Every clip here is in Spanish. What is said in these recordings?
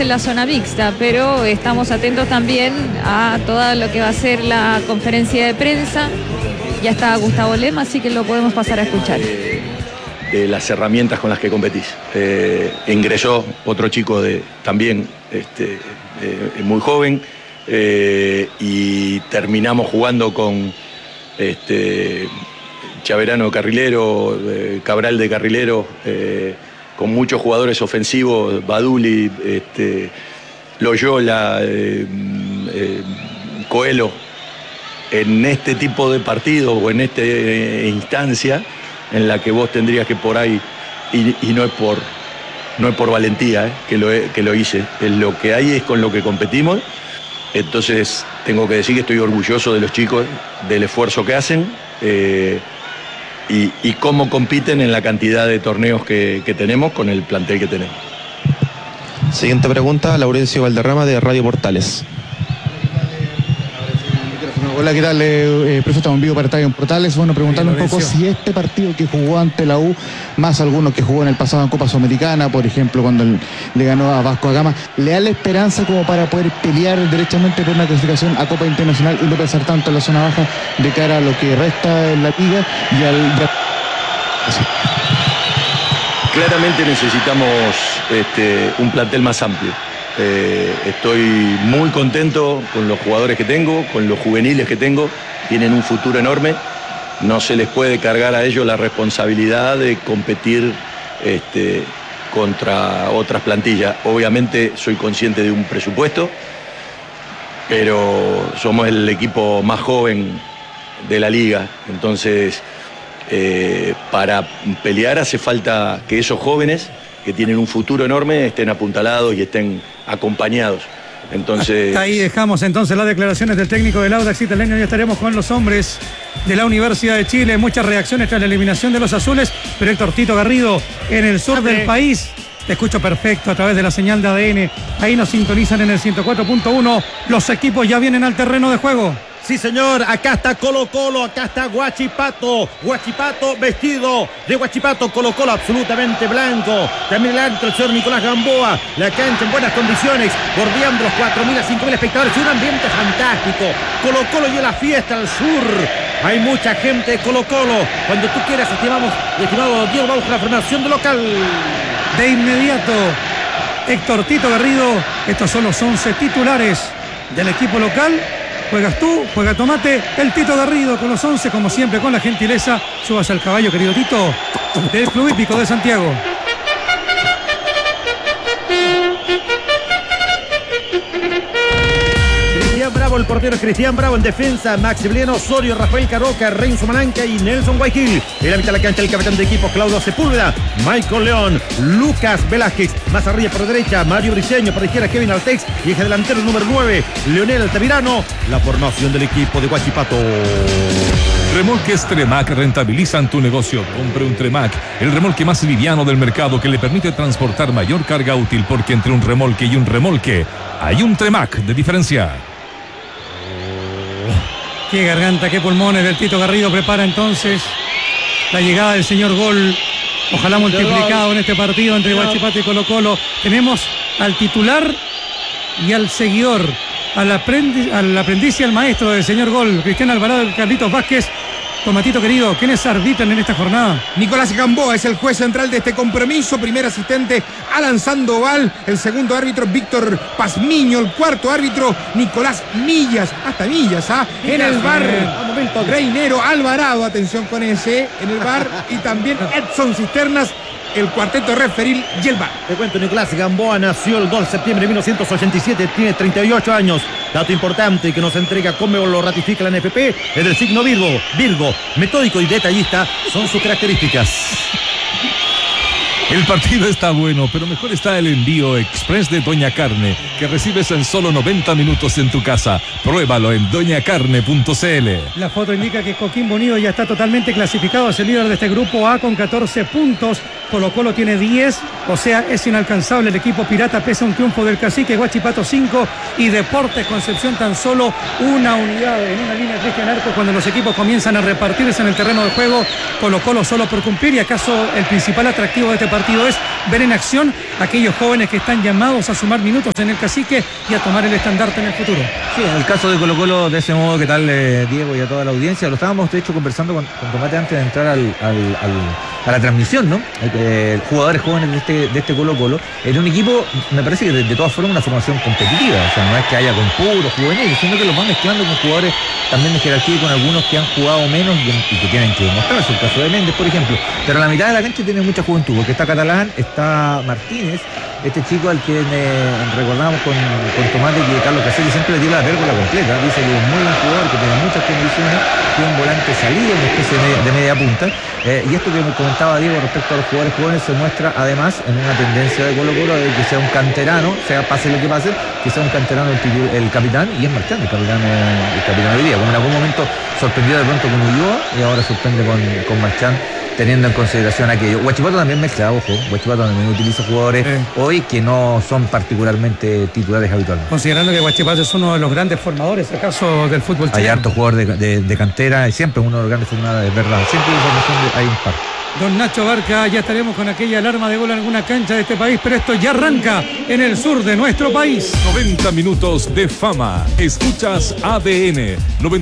en la zona mixta, pero estamos atentos también a todo lo que va a ser la conferencia de prensa. Ya está Gustavo Lema, así que lo podemos pasar a escuchar. De las herramientas con las que competís. Ingresó otro chico también muy joven, y terminamos jugando con Chaverano de carrilero, Cabral de carrilero, con muchos jugadores ofensivos, Baduli, Loyola, Coelho. En este tipo de partido o en esta instancia en la que vos tendrías que por ahí, y no es por valentía que lo hice, es lo que hay, es con lo que competimos. Entonces tengo que decir que estoy orgulloso de los chicos, del esfuerzo que hacen, y cómo compiten en la cantidad de torneos que tenemos con el plantel que tenemos. Siguiente pregunta, Laurencio Valderrama de Radio Portales. Hola, ¿qué tal? Preso, estamos en vivo para Estadio Portales. Bueno, preguntarle un poco si este partido que jugó ante la U, más algunos que jugó en el pasado en Copa Sudamericana, por ejemplo, cuando le ganó a Vasco da Gama, ¿le da la esperanza como para poder pelear derechamente por una clasificación a Copa Internacional y no pensar tanto en la zona baja de cara a lo que resta en la liga y al... Claramente necesitamos un plantel más amplio. Estoy muy contento con los jugadores que tengo, con los juveniles que tengo, tienen un futuro enorme. No se les puede cargar a ellos la responsabilidad de competir contra otras plantillas. Obviamente soy consciente de un presupuesto, pero somos el equipo más joven de la liga, entonces para pelear hace falta que esos jóvenes que tienen un futuro enorme estén apuntalados y estén acompañados. Entonces... Hasta ahí dejamos entonces las declaraciones del técnico del Audax Italiano. Ya estaremos con los hombres de la Universidad de Chile. Muchas reacciones tras la eliminación de los azules, pero Héctor Tito Garrido en el sur del país. Te escucho perfecto a través de la señal de ADN. Ahí nos sintonizan en el 104.1. Los equipos ya vienen al terreno de juego. Sí, señor, acá está Colo Colo, acá está Huachipato vestido de Huachipato, Colo Colo absolutamente blanco, también delante el señor Nicolás Gamboa, la cancha en buenas condiciones, bordeando los 4.000 a 5.000 espectadores, un ambiente fantástico, Colo Colo y la fiesta al sur, hay mucha gente de Colo Colo, cuando tú quieras, estimado Diego, vamos con la formación de local. De inmediato, Héctor Tito Garrido, estos son los 11 titulares del equipo local. Juegas tú, juega Tomate, el Tito Garrido con los 11, como siempre, con la gentileza. Subas al caballo, querido Tito, del Club Hípico de Santiago. Cristian Bravo, el portero Cristian Bravo, en defensa Maximiliano Osorio, Rafael Carroca, Renzo Malanca y Nelson Guayaquil. En la mitad de la cancha el capitán de equipo Claudio Sepúlveda, Michael León, Lucas Velázquez, más arriba por derecha Mario Briceño, por izquierda Kevin Altex y eje delantero número 9 Leonel Altamirano. La formación del equipo de Huachipato. Remolques Tremac rentabilizan tu negocio. Compre un Tremac, el remolque más liviano del mercado que le permite transportar mayor carga útil, porque entre un remolque y un remolque hay un Tremac de diferencia. Qué garganta, qué pulmones del Tito Garrido. Prepara entonces la llegada del señor gol. Ojalá multiplicado en este partido entre Huachipato y Colo Colo. Tenemos al titular y al seguidor, al aprendiz y al maestro del señor gol, Cristian Alvarado y Carlitos Vázquez. Tomatito querido, ¿quiénes arbitran en esta jornada? Nicolás Gamboa es el juez central de este compromiso. Primer asistente, Alan Sandoval. El segundo árbitro, Víctor Pazmiño. El cuarto árbitro, Nicolás Millas. Hasta Millas, ¿ah? En el bar, Reinero Alvarado, atención con ese, en el bar. Y también Edson Cisternas, el cuarteto referil y el bar. Te cuento, Nicolás Gamboa nació el 2 de septiembre de 1987, tiene 38 años. Dato importante que nos entrega Conmebol, lo ratifica la NFP, es del signo Virgo. Virgo, metódico y detallista son sus características. El partido está bueno, pero mejor está el envío express de Doña Carne, que recibes en solo 90 minutos en tu casa. Pruébalo en doñacarne.cl. La foto indica que Coquimbo Unido ya está totalmente clasificado, es el líder de este grupo A con 14 puntos. Colo Colo tiene 10, o sea, es inalcanzable el equipo pirata pese a un triunfo del Cacique. Huachipato 5 y Deportes Concepción tan solo una unidad en una línea Cristian Arco. Cuando los equipos comienzan a repartirse en el terreno de juego, Colo Colo solo por cumplir, y acaso el principal atractivo de este partido es ver en acción a aquellos jóvenes que están llamados a sumar minutos en el Cacique y a tomar el estandarte en el futuro. Sí, en el caso de Colo-Colo, de ese modo, ¿qué tal, Diego, y a toda la audiencia? Lo estábamos, de hecho, conversando con Tomate antes de entrar a la transmisión, ¿no? Jugadores jóvenes de este Colo-Colo. En un equipo, me parece que de todas formas, una formación competitiva. O sea, no es que haya con puros juveniles, sino que los van mezclando con jugadores también de jerarquía y con algunos que han jugado menos y que tienen que demostrarse. El caso de Méndez, por ejemplo. Pero la mitad de la cancha tiene mucha juventud, porque está Catalán, está Martínez, este chico al que recordamos con Tomate que Carlos Caselli siempre le dio la pérgola completa. Dice que es un muy buen jugador, que tiene muchas condiciones, tiene un volante salido, una especie de media punta. Y esto que me comentaba Diego respecto a los jugadores jóvenes se muestra además en una tendencia de Colo-Colo de que sea un canterano, pase lo que pase, que sea un canterano el capitán, y es marchando el capitán hoy día, como en algún momento sorprendió de pronto con Ulloa y ahora sorprende con Marchán, teniendo en consideración aquello. Huachipato también mezcla, ojo, Huachipato también utiliza jugadores hoy que no son particularmente titulares habitualmente. Considerando que Huachipato es uno de los grandes formadores, acaso, del fútbol chileno. Hay hartos jugadores de cantera, y siempre uno de los grandes formadores, es verdad, siempre hay un par. Don Nacho Barca, ya estaremos con aquella alarma de gol en alguna cancha de este país, pero esto ya arranca en el sur de nuestro país. 90 minutos de fama. Escuchas ADN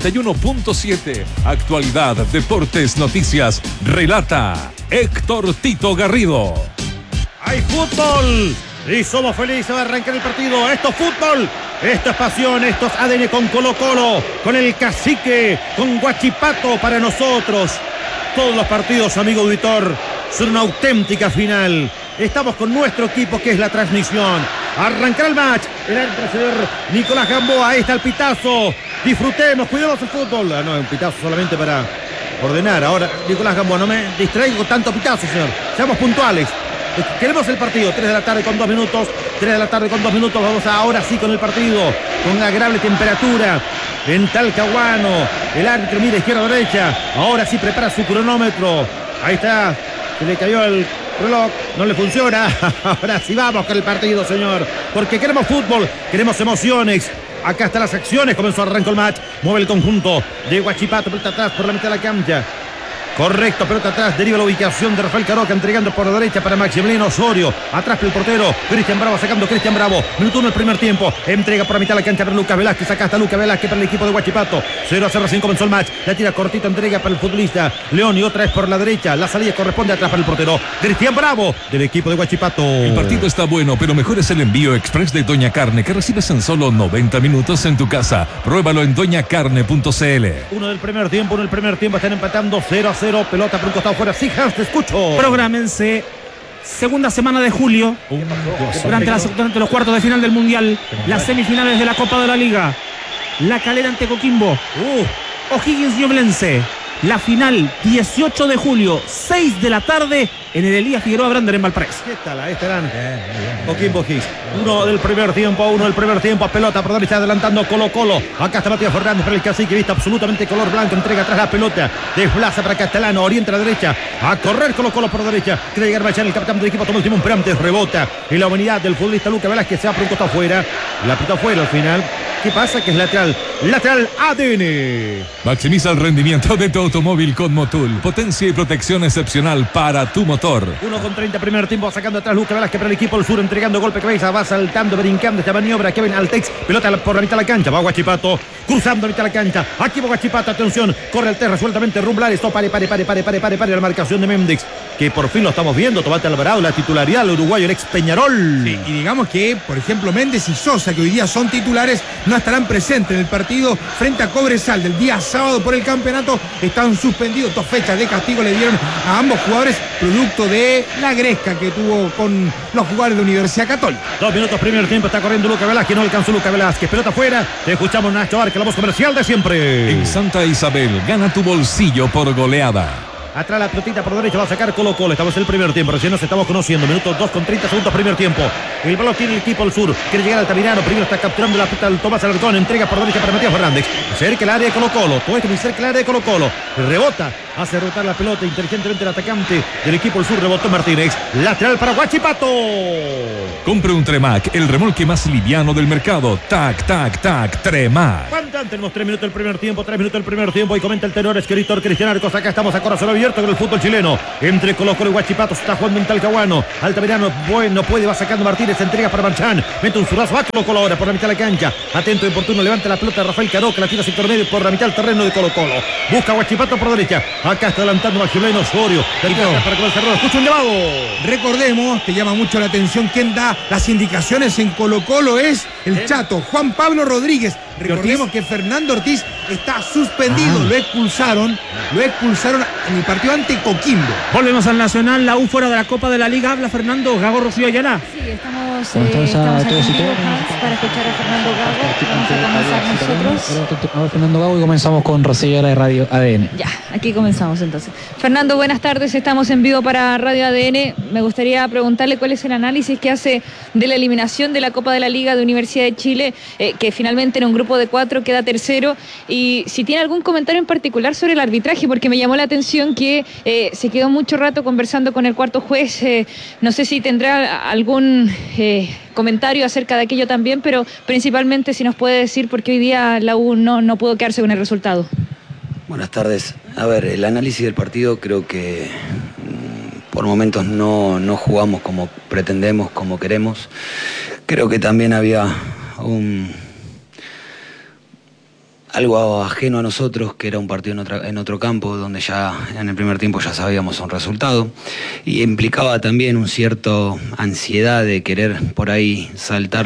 91.7. Actualidad, deportes, noticias. Relata Héctor Tito Garrido. ¡Hay fútbol! Y somos felices de arrancar el partido. Esto es fútbol, esto es pasión, esto es ADN con Colo-Colo, con el Cacique, con Huachipato para nosotros. Todos los partidos, amigo auditor, son una auténtica final. Estamos con nuestro equipo, que es la transmisión. Arrancará el match. El árbitro, señor Nicolás Gamboa. Ahí está el pitazo. Disfrutemos, cuidemos el fútbol. No, un pitazo solamente para ordenar. Ahora, Nicolás Gamboa, no me distraigo con tanto pitazo, señor. Seamos puntuales. Queremos el partido. 3 de la tarde con 2 minutos. 3 de la tarde con 2 minutos. Vamos ahora sí con el partido. Con una agradable temperatura en Talcahuano. El árbitro mira izquierda-derecha. Ahora sí prepara su cronómetro. Ahí está. Se le cayó el reloj. No le funciona. Ahora sí vamos con el partido, señor. Porque queremos fútbol. Queremos emociones. Acá están las acciones. Comenzó, arrancó el match. Mueve el conjunto de Huachipato. Pelota atrás por la mitad de la cancha. Correcto, pelota atrás, deriva la ubicación de Rafael Caroca, entregando por la derecha para Maximiliano Osorio. Atrás el portero, Cristian Bravo, sacando Cristian Bravo. Minuto 1 el primer tiempo. Entrega por la mitad de la cancha para Lucas Velázquez. Acá está Lucas Velázquez para el equipo de Huachipato. 0-0, recién comenzó el match. La tira cortita, entrega para el futbolista León y otra vez por la derecha. La salida corresponde atrás para el portero Cristian Bravo del equipo de Huachipato. El partido está bueno, pero mejor es el envío express de Doña Carne, que recibes en solo 90 minutos en tu casa. Pruébalo en doñacarne.cl. Uno del primer tiempo, están empatando 0-0. Pelota por un costado fuera. Sí, Hans, te escucho. Prográmense. Segunda semana de julio. Durante los cuartos de final del Mundial. Las semifinales de la Copa de la Liga. La Calera ante Coquimbo. O'Higgins Ñublense. La final, 18 de julio, 6 de la tarde, en el Elías Figueroa Brander en Valparaíso. ¿Qué tal? Ahí estarán Coquimbo Higgins. Uno del primer tiempo, pelota por derecha, adelantando Colo-Colo. Acá está Matías Fernández para el Cacique, vista absolutamente color blanco, entrega atrás la pelota, desplaza para Castellano, orienta a la derecha, a correr Colo-Colo por derecha, quiere llegar Machán, el capitán del equipo, toma el timón, pero antes rebota en la humanidad del futbolista Lucas Velázquez, se va por un costado afuera, la pelota afuera al final. ¿Qué pasa? Que es lateral ADN. Maximiza el rendimiento de tu automóvil con Motul. Potencia y protección excepcional para tu motor. 1:30 primer tiempo, sacando atrás Lucas Velázquez para el equipo del sur, entregando golpe de cabeza, va saltando, brincando esta maniobra. Kevin Altex, pelota por la mitad de la cancha, va Huachipato, cruzando la mitad de la cancha. Aquí va Huachipato, atención, corre el terra sueltamente, Rumblar, esto pare, la marcación de Méndez, que por fin lo estamos viendo. Tomate Alvarado, la titularidad del uruguayo, el ex Peñarol. Sí, y digamos que, por ejemplo, Méndez y Sosa, que hoy día son titulares, no estarán presentes en el partido frente a Cobresal del día sábado por el campeonato. Están suspendidos, 2 fechas de castigo le dieron a ambos jugadores, producto de la gresca que tuvo con los jugadores de Universidad Católica. 2 minutos primer tiempo, está corriendo Lucas Velázquez, no alcanzó Lucas Velázquez, pelota afuera. Te escuchamos, Nacho Barca, la voz comercial de siempre. En Santa Isabel, gana tu bolsillo por goleada. Atrás la pelotita por derecha, va a sacar Colo-Colo. Estamos en el primer tiempo, recién nos estamos conociendo. Minutos 2:30 segundos primer tiempo. El balón tiene el equipo al sur. Quiere llegar al Altamirano. Primero está capturando la pelota Tomás Alarcón. Entrega por derecha para Matías Fernández. Cerca el área de Colo-Colo. Todo esto muy cerca el área de Colo-Colo. Rebota. Hace rebotar la pelota inteligentemente el atacante del equipo al sur. Rebotó Martínez. Lateral para Huachipato. Compre un Tremac, el remolque más liviano del mercado. Tac, tac, tac, Tremac. ¿Cuánto? Tenemos 3 minutos del primer tiempo. 3 minutos del primer tiempo. Y comenta el tenor escritor Cristian Arcos. Acá estamos a Corazón abierto con el fútbol chileno. Entre Colo-Colo y Huachipato se está jugando en Talcahuano. Altamirano, bueno, puede, va sacando Martínez, entrega para Marchán. Mete un zurrazo a Colo-Colo ahora por la mitad de la cancha. Atento y oportuno, levanta la pelota Rafael Caro, que la tira sector medio por la mitad del terreno de Colo-Colo. Busca Huachipato por derecha. Acá está adelantando Magdaleno Osorio. Para que escucha un llamado. Recordemos, que llama mucho la atención, quien da las indicaciones en Colo-Colo es el Chato, Juan Pablo Rodríguez. Recordemos que Fernando Ortiz está suspendido, lo expulsaron en el partido ante Coquimbo. Volvemos al Nacional, la U fuera de la Copa de la Liga. Habla Fernando Gago Rocío Ayala. Sí, estamos aquí en vivo, Hans, para escuchar a Fernando Gago. Vamos a comenzar nosotros. Fernando Gago y comenzamos con Rocío Ayala de Radio ADN. Ya, aquí comenzamos entonces. Fernando, buenas tardes, estamos en vivo para Radio ADN. Me gustaría preguntarle cuál es el análisis que hace de la eliminación de la Copa de la Liga de Universidad de Chile, que finalmente en un grupo de 4 queda tercero, y si tiene algún comentario en particular sobre el arbitraje, porque me llamó la atención que se quedó mucho rato conversando con el cuarto juez. No sé si tendrá algún comentario acerca de aquello también, pero principalmente si nos puede decir por qué hoy día la U no pudo quedarse con el resultado. Buenas tardes. A ver, el análisis del partido, creo que por momentos no jugamos como pretendemos, como queremos. Creo que también había algo ajeno a nosotros, que era un partido en otro campo, donde ya en el primer tiempo ya sabíamos un resultado, y implicaba también un cierto ansiedad de querer por ahí saltar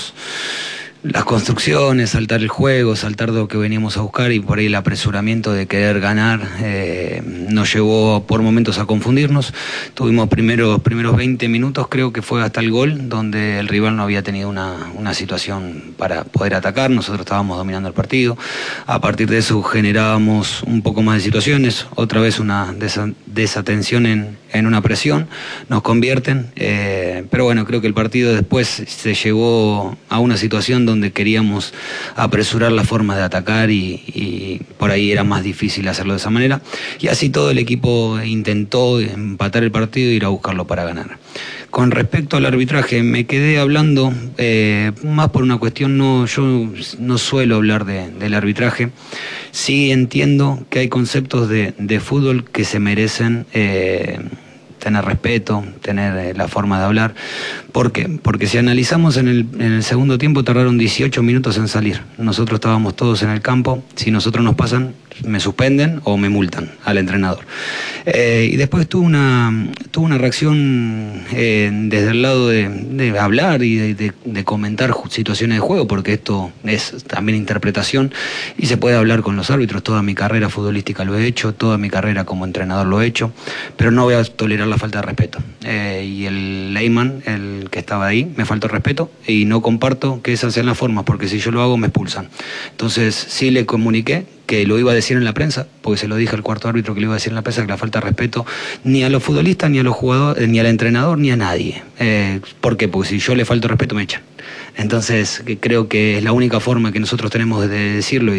las construcciones, saltar el juego, saltar lo que veníamos a buscar, y por ahí el apresuramiento de querer ganar nos llevó por momentos a confundirnos. Tuvimos primeros 20 minutos, creo que fue hasta el gol, donde el rival no había tenido una situación para poder atacar. Nosotros estábamos dominando el partido. A partir de eso generábamos un poco más de situaciones, otra vez una desatención en una presión, nos convierten, pero bueno, creo que el partido después se llevó a una situación donde queríamos apresurar la forma de atacar, y por ahí era más difícil hacerlo de esa manera, y así todo el equipo intentó empatar el partido e ir a buscarlo para ganar. Con respecto al arbitraje, me quedé hablando más por una cuestión, yo no suelo hablar del arbitraje. Sí entiendo que hay conceptos de fútbol que se merecen tener respeto, tener la forma de hablar. ¿Por qué? Porque si analizamos en el segundo tiempo, tardaron 18 minutos en salir. Nosotros estábamos todos en el campo. Si nosotros nos pasan, me suspenden o me multan al entrenador. Y después tuvo una reacción desde el lado de hablar y de comentar situaciones de juego, porque esto es también interpretación y se puede hablar con los árbitros. Toda mi carrera futbolística lo he hecho, toda mi carrera como entrenador lo he hecho, pero no voy a tolerar la falta de respeto. Y el Leyman, el que estaba ahí, me faltó respeto y no comparto que esas sean las formas, porque si yo lo hago me expulsan. Entonces sí le comuniqué que lo iba a decir en la prensa, porque se lo dije al cuarto árbitro que lo iba a decir en la prensa, que la falta de respeto ni a los futbolistas, ni a los jugadores, ni al entrenador, ni a nadie. ¿Por qué? Porque si yo le falto respeto me echan. Entonces creo que es la única forma que nosotros tenemos de decirlo y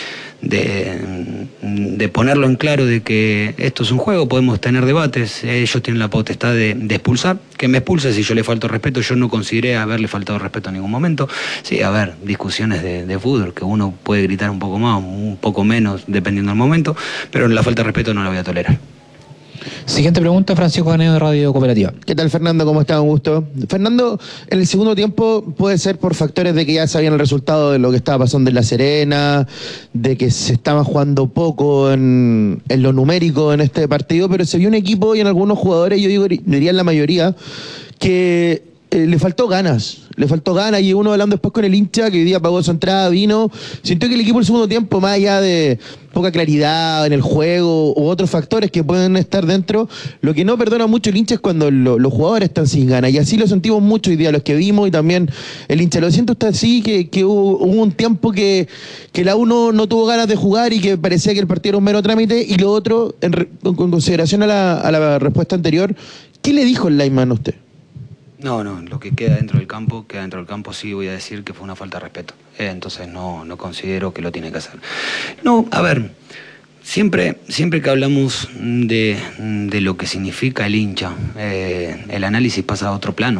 de ponerlo en claro de que esto es un juego, podemos tener debates, ellos tienen la potestad de expulsar, que me expulse si yo le falto respeto. Yo no consideré haberle faltado respeto en ningún momento. Sí, a ver, discusiones de fútbol, que uno puede gritar un poco más, un poco menos, dependiendo del momento, pero la falta de respeto no la voy a tolerar. Siguiente pregunta, Francisco Ganeo de Radio Cooperativa. ¿Qué tal, Fernando? ¿Cómo está? Un gusto. Fernando, en el segundo tiempo puede ser por factores de que ya sabían el resultado de lo que estaba pasando en La Serena, de que se estaba jugando poco en lo numérico en este partido, pero se vio un equipo y en algunos jugadores, yo diría en la mayoría, que le faltó ganas, y uno hablando después con el hincha que hoy día pagó su entrada, vino, sintió que el equipo en el segundo tiempo, más allá de poca claridad en el juego u otros factores que pueden estar dentro, lo que no perdona mucho el hincha es cuando los jugadores están sin ganas, y así lo sentimos mucho hoy día, los que vimos, y también el hincha. ¿Lo siente usted así, que hubo un tiempo que la U no tuvo ganas de jugar y que parecía que el partido era un mero trámite? Y lo otro, con consideración a la respuesta anterior, ¿qué le dijo el Leyman a usted? No, lo que queda dentro del campo, sí voy a decir que fue una falta de respeto. Entonces no considero que lo tiene que hacer. No, a ver, siempre que hablamos de lo que significa el hincha, el análisis pasa a otro plano.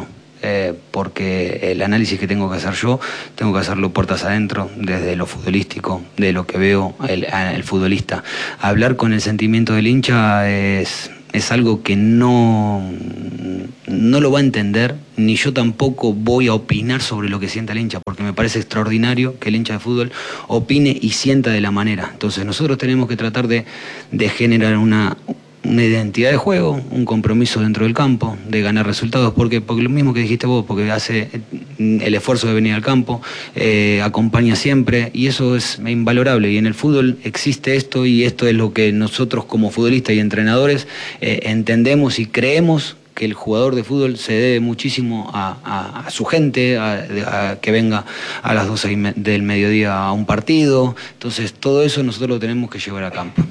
porque el análisis que tengo que hacer yo, tengo que hacerlo puertas adentro, desde lo futbolístico, de lo que veo el futbolista. Hablar con el sentimiento del hincha es algo que no lo va a entender, ni yo tampoco voy a opinar sobre lo que sienta el hincha, porque me parece extraordinario que el hincha de fútbol opine y sienta de la manera. Entonces nosotros tenemos que tratar de generar una identidad de juego, un compromiso dentro del campo, de ganar resultados, porque lo mismo que dijiste vos, porque hace el esfuerzo de venir al campo, acompaña siempre, y eso es invalorable, y en el fútbol existe esto, y esto es lo que nosotros como futbolistas y entrenadores entendemos y creemos, que el jugador de fútbol se debe muchísimo a su gente, a que venga a las 12 del mediodía a un partido. Entonces todo eso nosotros lo tenemos que llevar a campo.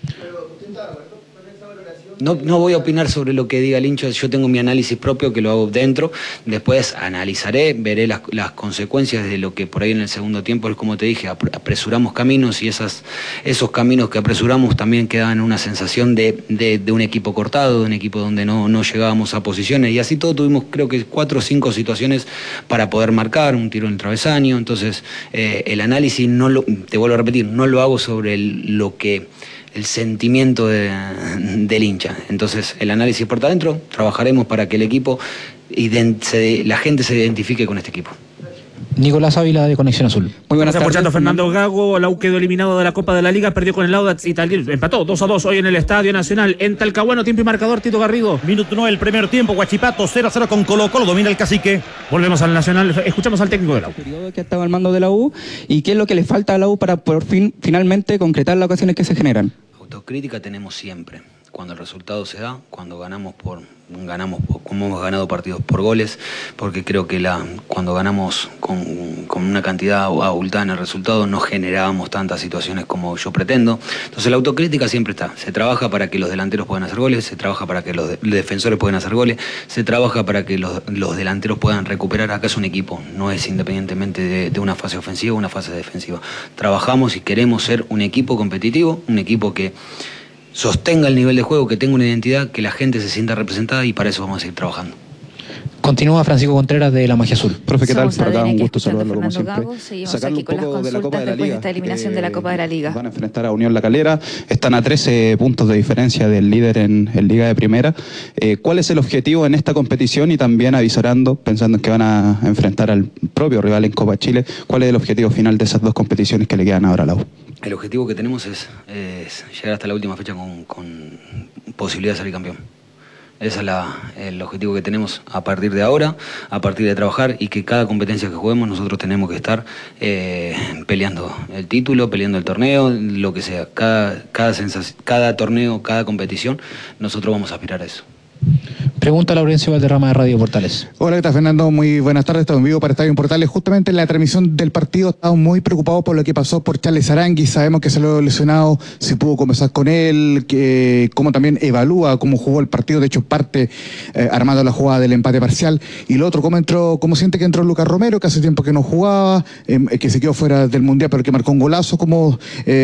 No voy a opinar sobre lo que diga el hincha, yo tengo mi análisis propio que lo hago dentro, después analizaré, veré las consecuencias de lo que por ahí en el segundo tiempo, es como te dije, apresuramos caminos, y esos caminos que apresuramos también quedan una sensación de un equipo cortado, de un equipo donde no llegábamos a posiciones, y así todo tuvimos creo que 4 o 5 situaciones para poder marcar, un tiro en el travesaño. Entonces el análisis, te vuelvo a repetir, no lo hago sobre el sentimiento del hincha. Entonces el análisis por adentro, trabajaremos para que el equipo, la gente se identifique con este equipo. Nicolás Ávila de Conexión Azul. Muy buenas tardes. Escuchando Fernando Gago. La U quedó eliminado de la Copa de la Liga, perdió con el Audax italiano, empató 2-2 hoy en el Estadio Nacional en Talcahuano. Tiempo y marcador, Tito Garrido. Minuto 9 el primer tiempo, Huachipato 0-0 con Colo-Colo, domina el Cacique. Volvemos al Nacional, escuchamos al técnico de la U. El periodo que ha estado al mando de la U, y qué es lo que le falta a la U para por finalmente concretar las ocasiones que se generan. Autocrítica tenemos siempre. Cuando el resultado se da, cuando ganamos como hemos ganado partidos por goles, porque creo que cuando ganamos con una cantidad abultada en el resultado no generábamos tantas situaciones como yo pretendo. Entonces la autocrítica siempre está. Se trabaja para que los delanteros puedan hacer goles, se trabaja para que los defensores puedan hacer goles, se trabaja para que los delanteros puedan recuperar. Acá es un equipo, no es independientemente de una fase ofensiva o una fase defensiva. Trabajamos y queremos ser un equipo competitivo, un equipo que sostenga el nivel de juego, que tenga una identidad, que la gente se sienta representada, y para eso vamos a seguir trabajando. Continúa Francisco Contreras de La Magia Azul. Profe, ¿qué tal? Por acá, un gusto saludarlo como siempre. Seguimos aquí con las consultas después de esta eliminación de la Copa de la Liga. Van a enfrentar a Unión La Calera, están a 13 puntos de diferencia del líder en Liga de Primera. ¿Cuál es el objetivo en esta competición? Y también avisarando, pensando en que van a enfrentar al propio rival en Copa Chile, ¿cuál es el objetivo final de esas 2 competiciones que le quedan ahora a la U? El objetivo que tenemos es llegar hasta la última fecha con posibilidad de salir campeón. Ese es el objetivo que tenemos a partir de ahora, a partir de trabajar, y que cada competencia que juguemos nosotros tenemos que estar peleando el título, peleando el torneo, lo que sea. Cada torneo, cada competición, nosotros vamos a aspirar a eso. Pregunta Laurencio Valderrama de Radio Portales. Hola, ¿qué tal, Fernando? Muy buenas tardes, estamos en vivo para Estadio Portales. Justamente en la transmisión del partido estamos muy preocupados por lo que pasó por Charles Arangui. Sabemos que salió lesionado, si pudo conversar con él, cómo también evalúa cómo jugó el partido, de hecho parte armando la jugada del empate parcial. Y lo otro, cómo siente que entró Lucas Romero, que hace tiempo que no jugaba, que se quedó fuera del Mundial pero que marcó un golazo. ¿Cómo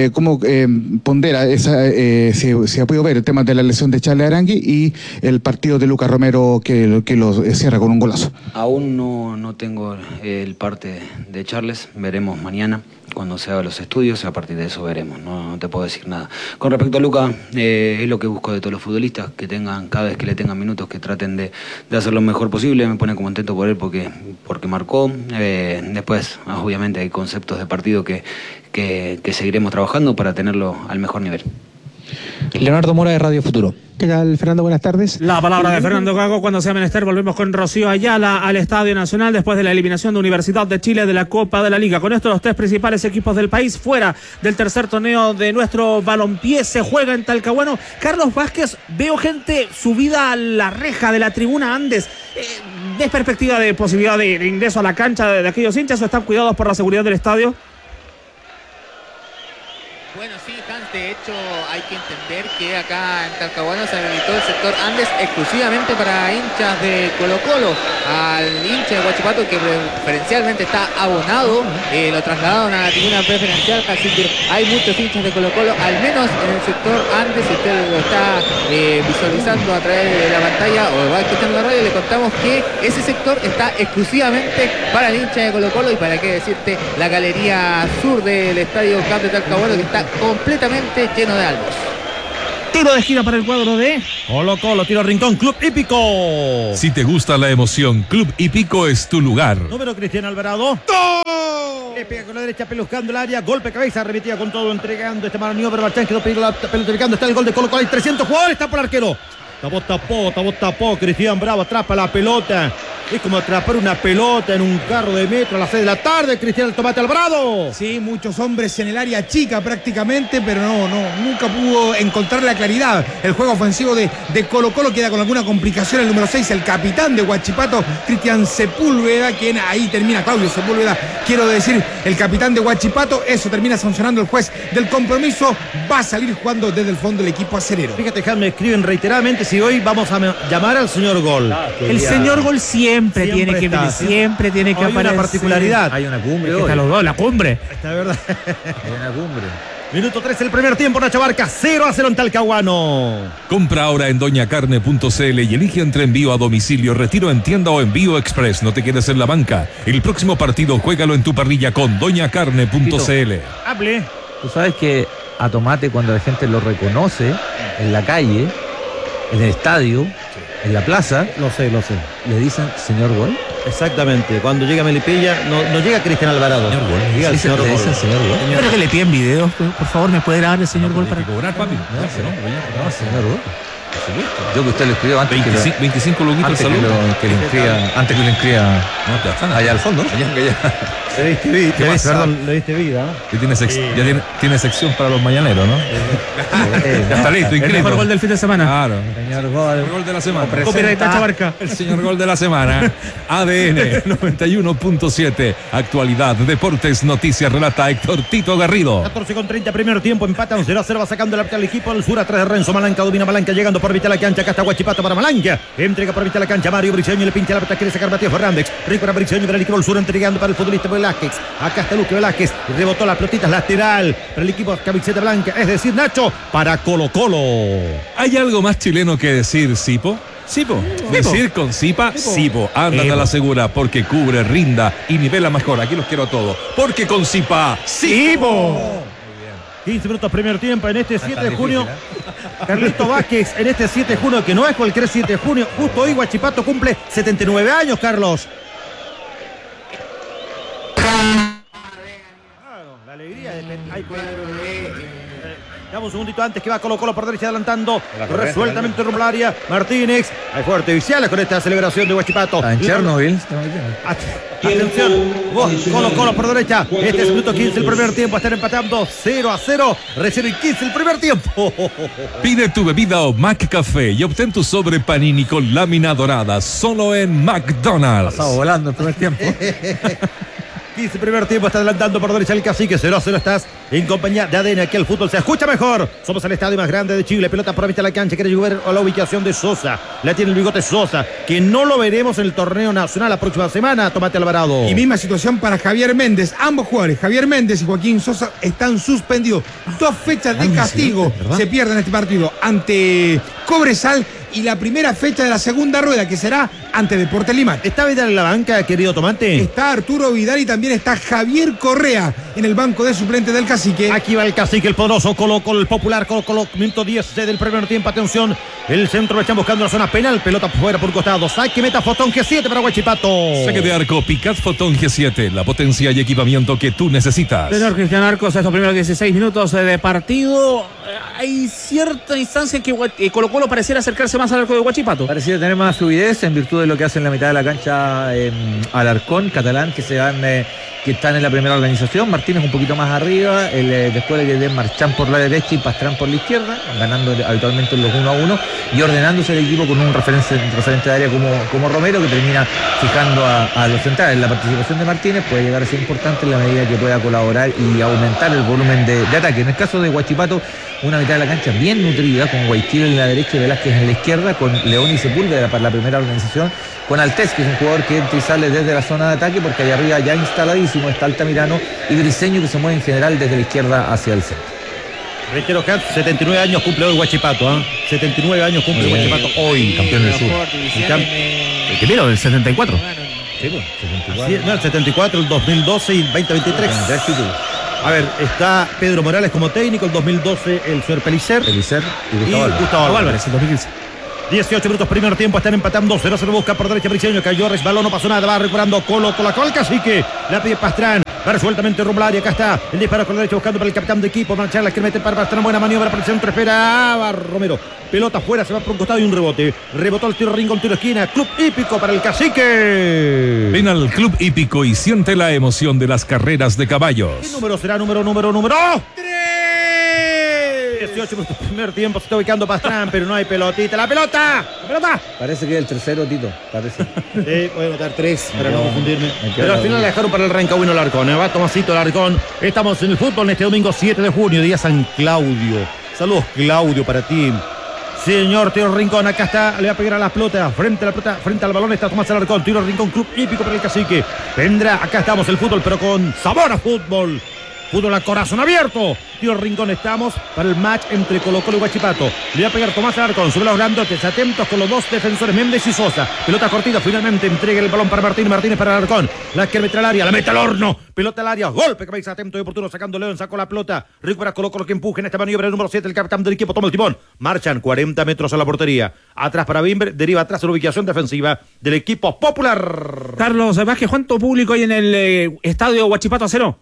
pondera si ha podido ver el tema de la lesión de Charles Arangui y el partido de Lucas Romero que lo cierra con un golazo? Aún no tengo el parte de Charles, veremos mañana cuando se hagan los estudios, a partir de eso veremos, no te puedo decir nada. Con respecto a Luca, es lo que busco de todos los futbolistas, que tengan, cada vez que le tengan minutos, que traten de hacer lo mejor posible. Me pone contento por él porque marcó. Después, obviamente, hay conceptos de partido que seguiremos trabajando para tenerlo al mejor nivel. Leonardo Mora de Radio Futuro. ¿Qué tal, Fernando? Buenas tardes. La palabra de Fernando Gago cuando sea menester. Volvemos con Rocío Ayala al Estadio Nacional después de la eliminación de Universidad de Chile de la Copa de la Liga. Con esto, los 3 principales equipos del país fuera del tercer torneo de nuestro balompié. Se juega en Talcahuano. Carlos Vázquez, veo gente subida a la reja de la tribuna Andes. ¿Ves perspectiva de posibilidad de ingreso a la cancha de aquellos hinchas o están cuidados por la seguridad del estadio? Bueno, sí, están De hecho, hay que entender que acá en Talcahuano se habilitó el sector Andes exclusivamente para hinchas de Colo-Colo. Al hincha de Huachipato, que preferencialmente está abonado, lo trasladaron a la tribuna preferencial, así que hay muchos hinchas de Colo-Colo, al menos en el sector Andes. Si usted lo está visualizando a través de la pantalla o va escuchando la radio, le contamos que ese sector está exclusivamente para el hincha de Colo-Colo, y para qué decirte la galería sur del estadio Camp de Talcahuano, que está completamente lleno de albos. Tiro de esquina para el cuadro de Colo-Colo, tiro rincón, Club Hípico. Si te gusta la emoción, Club Hípico es tu lugar. Número Cristian Alvarado. Le pega con la derecha, peluscando el área, golpe de cabeza, arremetida con todo, entregando este maniobra. Marchán quedó pidiendo la pelota, ubicando, está el gol de Colo-Colo, hay 300 jugadores, está por el arquero. Tapó, Cristian Bravo atrapa la pelota. Es como atrapar una pelota en un carro de metro a las 6 de la tarde, Cristian el Tomate Alvarado. Sí, muchos hombres en el área chica prácticamente, pero nunca pudo encontrar la claridad. El juego ofensivo de Colo-Colo queda con alguna complicación. El número 6, el capitán de Huachipato, Cristian Sepúlveda, quien ahí termina, Claudio Sepúlveda, quiero decir, el capitán de Huachipato. Eso termina sancionando el juez del compromiso. Va a salir jugando desde el fondo el equipo acerero. Fíjate, Jan, me escriben reiteradamente si hoy vamos a llamar al señor Gol. El señor Gol siempre tiene que hay aparecer. Una particularidad. Hay una cumbre. Están los dos, la cumbre. Esta es verdad. Hay una cumbre. Minuto 3 el primer tiempo, Nacho Barca, 0-0 en Talcahuano. Compra ahora en doñacarne.cl y elige entre envío a domicilio, retiro en tienda o envío express. No te quedes en la banca. El próximo partido juégalo en tu parrilla con doñacarne.cl. Hable. Tú sabes que a Tomate, cuando la gente lo reconoce en la calle, en el estadio, en la plaza, lo sé, le dicen señor Gol. Exactamente, cuando llega Melipilla, no llega Cristian Alvarado. Señor Gol. Llega el señor Gol. Señor Gol. Espero que le piden videos, por favor, ¿me puede grabar el señor Gol para cobrar, papi? No, señor Gol. Yo que usted lo escribió antes 25 luquitos el saludo. Antes que lo inscriba allá al fondo. Le diste vida. Ya tiene sección para los mañaneros, ¿no? Ya está listo, el mejor gol del fin de semana. Claro. Señor Gol. El gol de la semana. Copyright Nacho Barca. El señor Gol de la semana. ADN 91.7. Actualidad, deportes, noticias, relata Héctor Tito Garrido. 14:30, primer tiempo, empata 1-0, va sacando el equipo al sur, atrás de Renzo Malanca, domina Malanca, llegando por mitad de la cancha, acá está Huachipato para Malanca, entrega por mitad de la cancha, Mario Briceño, le pincha la pelota, quiere sacar Matías Fernández, rico para Briceño, para el equipo del sur, entregando para el futbolista Velázquez, acá está Luque Velázquez, rebotó las pelotitas, lateral, para el equipo camiseta blanca, es decir, Nacho, para Colo-Colo. ¿Hay algo más chileno que decir, Sipo? Sipo. Decir con Sipa, Sipo. Ándate a la segura, porque cubre, rinda y nivela mejor. Aquí los quiero a todos. Porque con Sipa, Sipo. 15 minutos primer tiempo en este 7 de junio. Carlito Vázquez en este 7 de junio, que no es cualquier 7 de junio. Justo hoy Huachipato cumple 79 años, Carlos. La alegría de... Damos un segundito antes que va Colo-Colo por derecha adelantando. Resueltamente rumbo al área. Martínez. Hay fuertes viciales con esta celebración de Huachipato. En Chernobyl. Atención. Colo-Colo por derecha. Este es el minuto 15 el primer tiempo. Están empatando 0-0. Recién en 15 el primer tiempo. Pide tu bebida o Mac Café y obtén tu sobre panini con lámina dorada. Solo en McDonald's. Pasado volando el primer tiempo. 15 primer tiempo, está adelantando por derecha el Cacique, 0-0 estás en compañía de ADN, aquí el fútbol se escucha mejor. Somos el estadio más grande de Chile, pelota por mitad de la cancha, quiere llegar a la ubicación de Sosa, la tiene el bigote Sosa, que no lo veremos en el torneo nacional la próxima semana, Tomate Alvarado. Y misma situación para Javier Méndez, ambos jugadores, Javier Méndez y Joaquín Sosa, están suspendidos, 2 fechas de castigo, se pierden este partido ante Cobresal y la primera fecha de la segunda rueda, que será ante Deportes Lima. ¿Está Vidal en la banca, querido Tomate? Está Arturo Vidal y también está Javier Correa en el banco de suplentes del Cacique. Aquí va el Cacique, el poderoso Colo-Colo, el popular Colo-Colo, minuto 10 del primer tiempo, atención, el centro lo están buscando la zona penal, pelota fuera por un costado, saque meta Fotón G7 para Huachipato. Saque de arco, Picat Fotón G7, la potencia y equipamiento que tú necesitas. Señor Cristian Arcos, estos primeros 16 minutos de partido, hay cierta instancia en que Colo-Colo pareciera acercarse más al arco de Huachipato. Pareciera tener más fluidez en virtud de lo que hace en la mitad de la cancha Alarcón, Catalán, que están en la primera organización, Martínez un poquito más arriba, después le quedé Marchán por la derecha y Pastrán por la izquierda, ganando habitualmente los 1-1 y ordenándose el equipo con un referente de área como Romero, que termina fijando a los centrales. La participación de Martínez puede llegar a ser importante en la medida que pueda colaborar y aumentar el volumen de ataque. En el caso de Huachipato, una mitad de la cancha bien nutrida, con Guayaquil en la derecha y Velázquez en la izquierda, con León y Sepúlveda para la primera organización, con Altés, que es un jugador que entra y sale desde la zona de ataque, porque allá arriba ya instaladísimo está Altamirano, y Briceño, que se mueve en general desde la izquierda hacia el centro. Reitero que 79 años cumple hoy Huachipato, 79 años cumple Huachipato hoy. Campeón del sur. El primero del 74. Sí, pues, 74. Sí, no, el 74, el 2012 y el 2023. A ver, está Pedro Morales como técnico, el 2012 el señor Pellicer y Gustavo Álvarez, el 2015. 18 minutos, primer tiempo, están empatando 0-0, busca por derecha Briceño, cayó, resbaló, no pasó nada, va recuperando Colo el Cacique, la pide Pastrán, va resueltamente rumbo al área, acá está el disparo con la derecha buscando para el capitán de equipo, Marchán, la que mete para Pastrán, buena maniobra para el centro, espera, va Romero, pelota afuera, se va por un costado y un rebote, rebotó el tiro rincón, tiro esquina, club hípico para el Cacique. Ven al Club Hípico y siente la emoción de las carreras de caballos. ¿Qué número será? Número 18 minutos, primer tiempo, se está ubicando Pastrán, pero no hay pelotita. ¡La pelota! Parece que es el tercero, Tito. Parece. Sí, voy a anotar 3 para no confundirme. Pero al final la dejaron para el Rancagüino Alarcón. Va Tomasito Alarcón. Estamos en el fútbol en este domingo 7 de junio, día San Claudio. Saludos, Claudio, para ti. Señor Tiro Rincón, acá está, le va a pegar a la pelota, frente al balón está Tomás Alarcón, Tiro Rincón, club hípico para el Cacique. Vendrá, acá estamos, el fútbol, pero con sabor a fútbol. Fútbol a corazón abierto. Tiro Rincón, estamos para el match entre Colo-Colo y Huachipato. Le va a pegar Tomás Alarcón sobre los grandotes, atentos con los dos defensores, Méndez y Sosa. Pelota cortita, finalmente entrega el balón para Martínez para Alarcón. La que mete al área, la mete al horno. Pelota al área, golpe, cabeza, atento y oportuno, sacando León, sacó la pelota. Recupera Colo-Colo que empuje en esta maniobra, el número 7, el capitán del equipo, toma el timón. Marchan 40 metros a la portería. Atrás para Bimber, deriva atrás en la ubicación defensiva del equipo popular. Carlos Vázquez, ¿cuánto público hay en el estadio Huachipato Acero?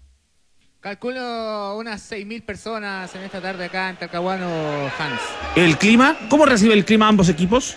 Calculo unas 6.000 personas en esta tarde acá en Talcahuano, Hans. ¿El clima? ¿Cómo recibe el clima ambos equipos?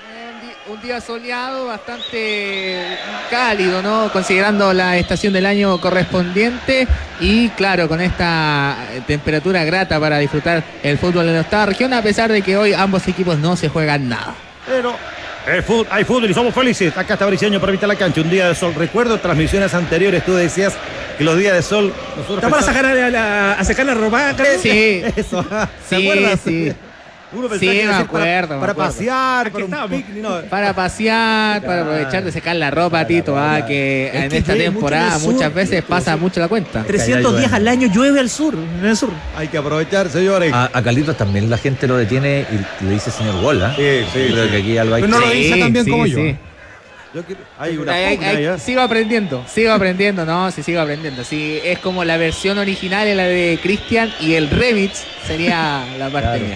Un día soleado, bastante cálido, ¿no? Considerando la estación del año correspondiente y claro, con esta temperatura grata para disfrutar el fútbol en nuestra región, a pesar de que hoy ambos equipos no se juegan nada. Pero hay fútbol y somos felices. Acá está Briceño para evitar la cancha. Un día de sol. Recuerdo transmisiones anteriores, tú decías que los días de sol ¿Está para sacar a secar la ropa, Carlos? Sí. Eso. ¿Se Sí, acuerdas? sí. Uno Sí, me acuerdo. Para pasear, para un picnic, no. Para pasear, para aprovechar de secar la ropa, Tito, que Es en que esta llueve temporada mucho en el sur, muchas veces pasa mucho la cuenta. 300 días al año llueve al sur, en el sur. Hay que aprovechar, señores. A Carlitos también la gente lo detiene y le dice señor Gol, ¿eh? Sí, Creo que aquí algo hay Pero no lo que... dice tan bien como yo. Hay una pugna ahí, ¿eh? Sigo aprendiendo, no, sí, sigo aprendiendo. Sí, es como la versión original es la de Cristian y el remix sería la parte mía.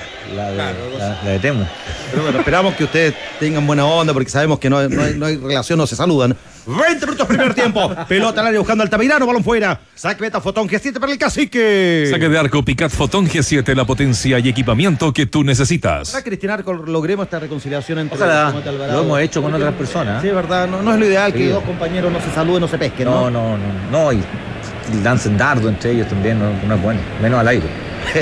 La de Temu. Pero bueno, esperamos que ustedes tengan buena onda porque sabemos que no hay relación, no se saludan. 20 minutos primer tiempo. Pelota al área buscando al Altamirano, balón fuera. Saque meta Fotón G7 para el Cacique. Saque de arco Picat Fotón G7, la potencia y equipamiento que tú necesitas. Para Cristian Arco logremos esta reconciliación entre Ojalá, Tomate Alvarado. lo hemos hecho con otras personas. Sí, es verdad, no es lo ideal Sí. que dos compañeros no se saluden, no se pesquen, ¿no? No, y lancen dardo entre ellos también, no es bueno, menos al aire.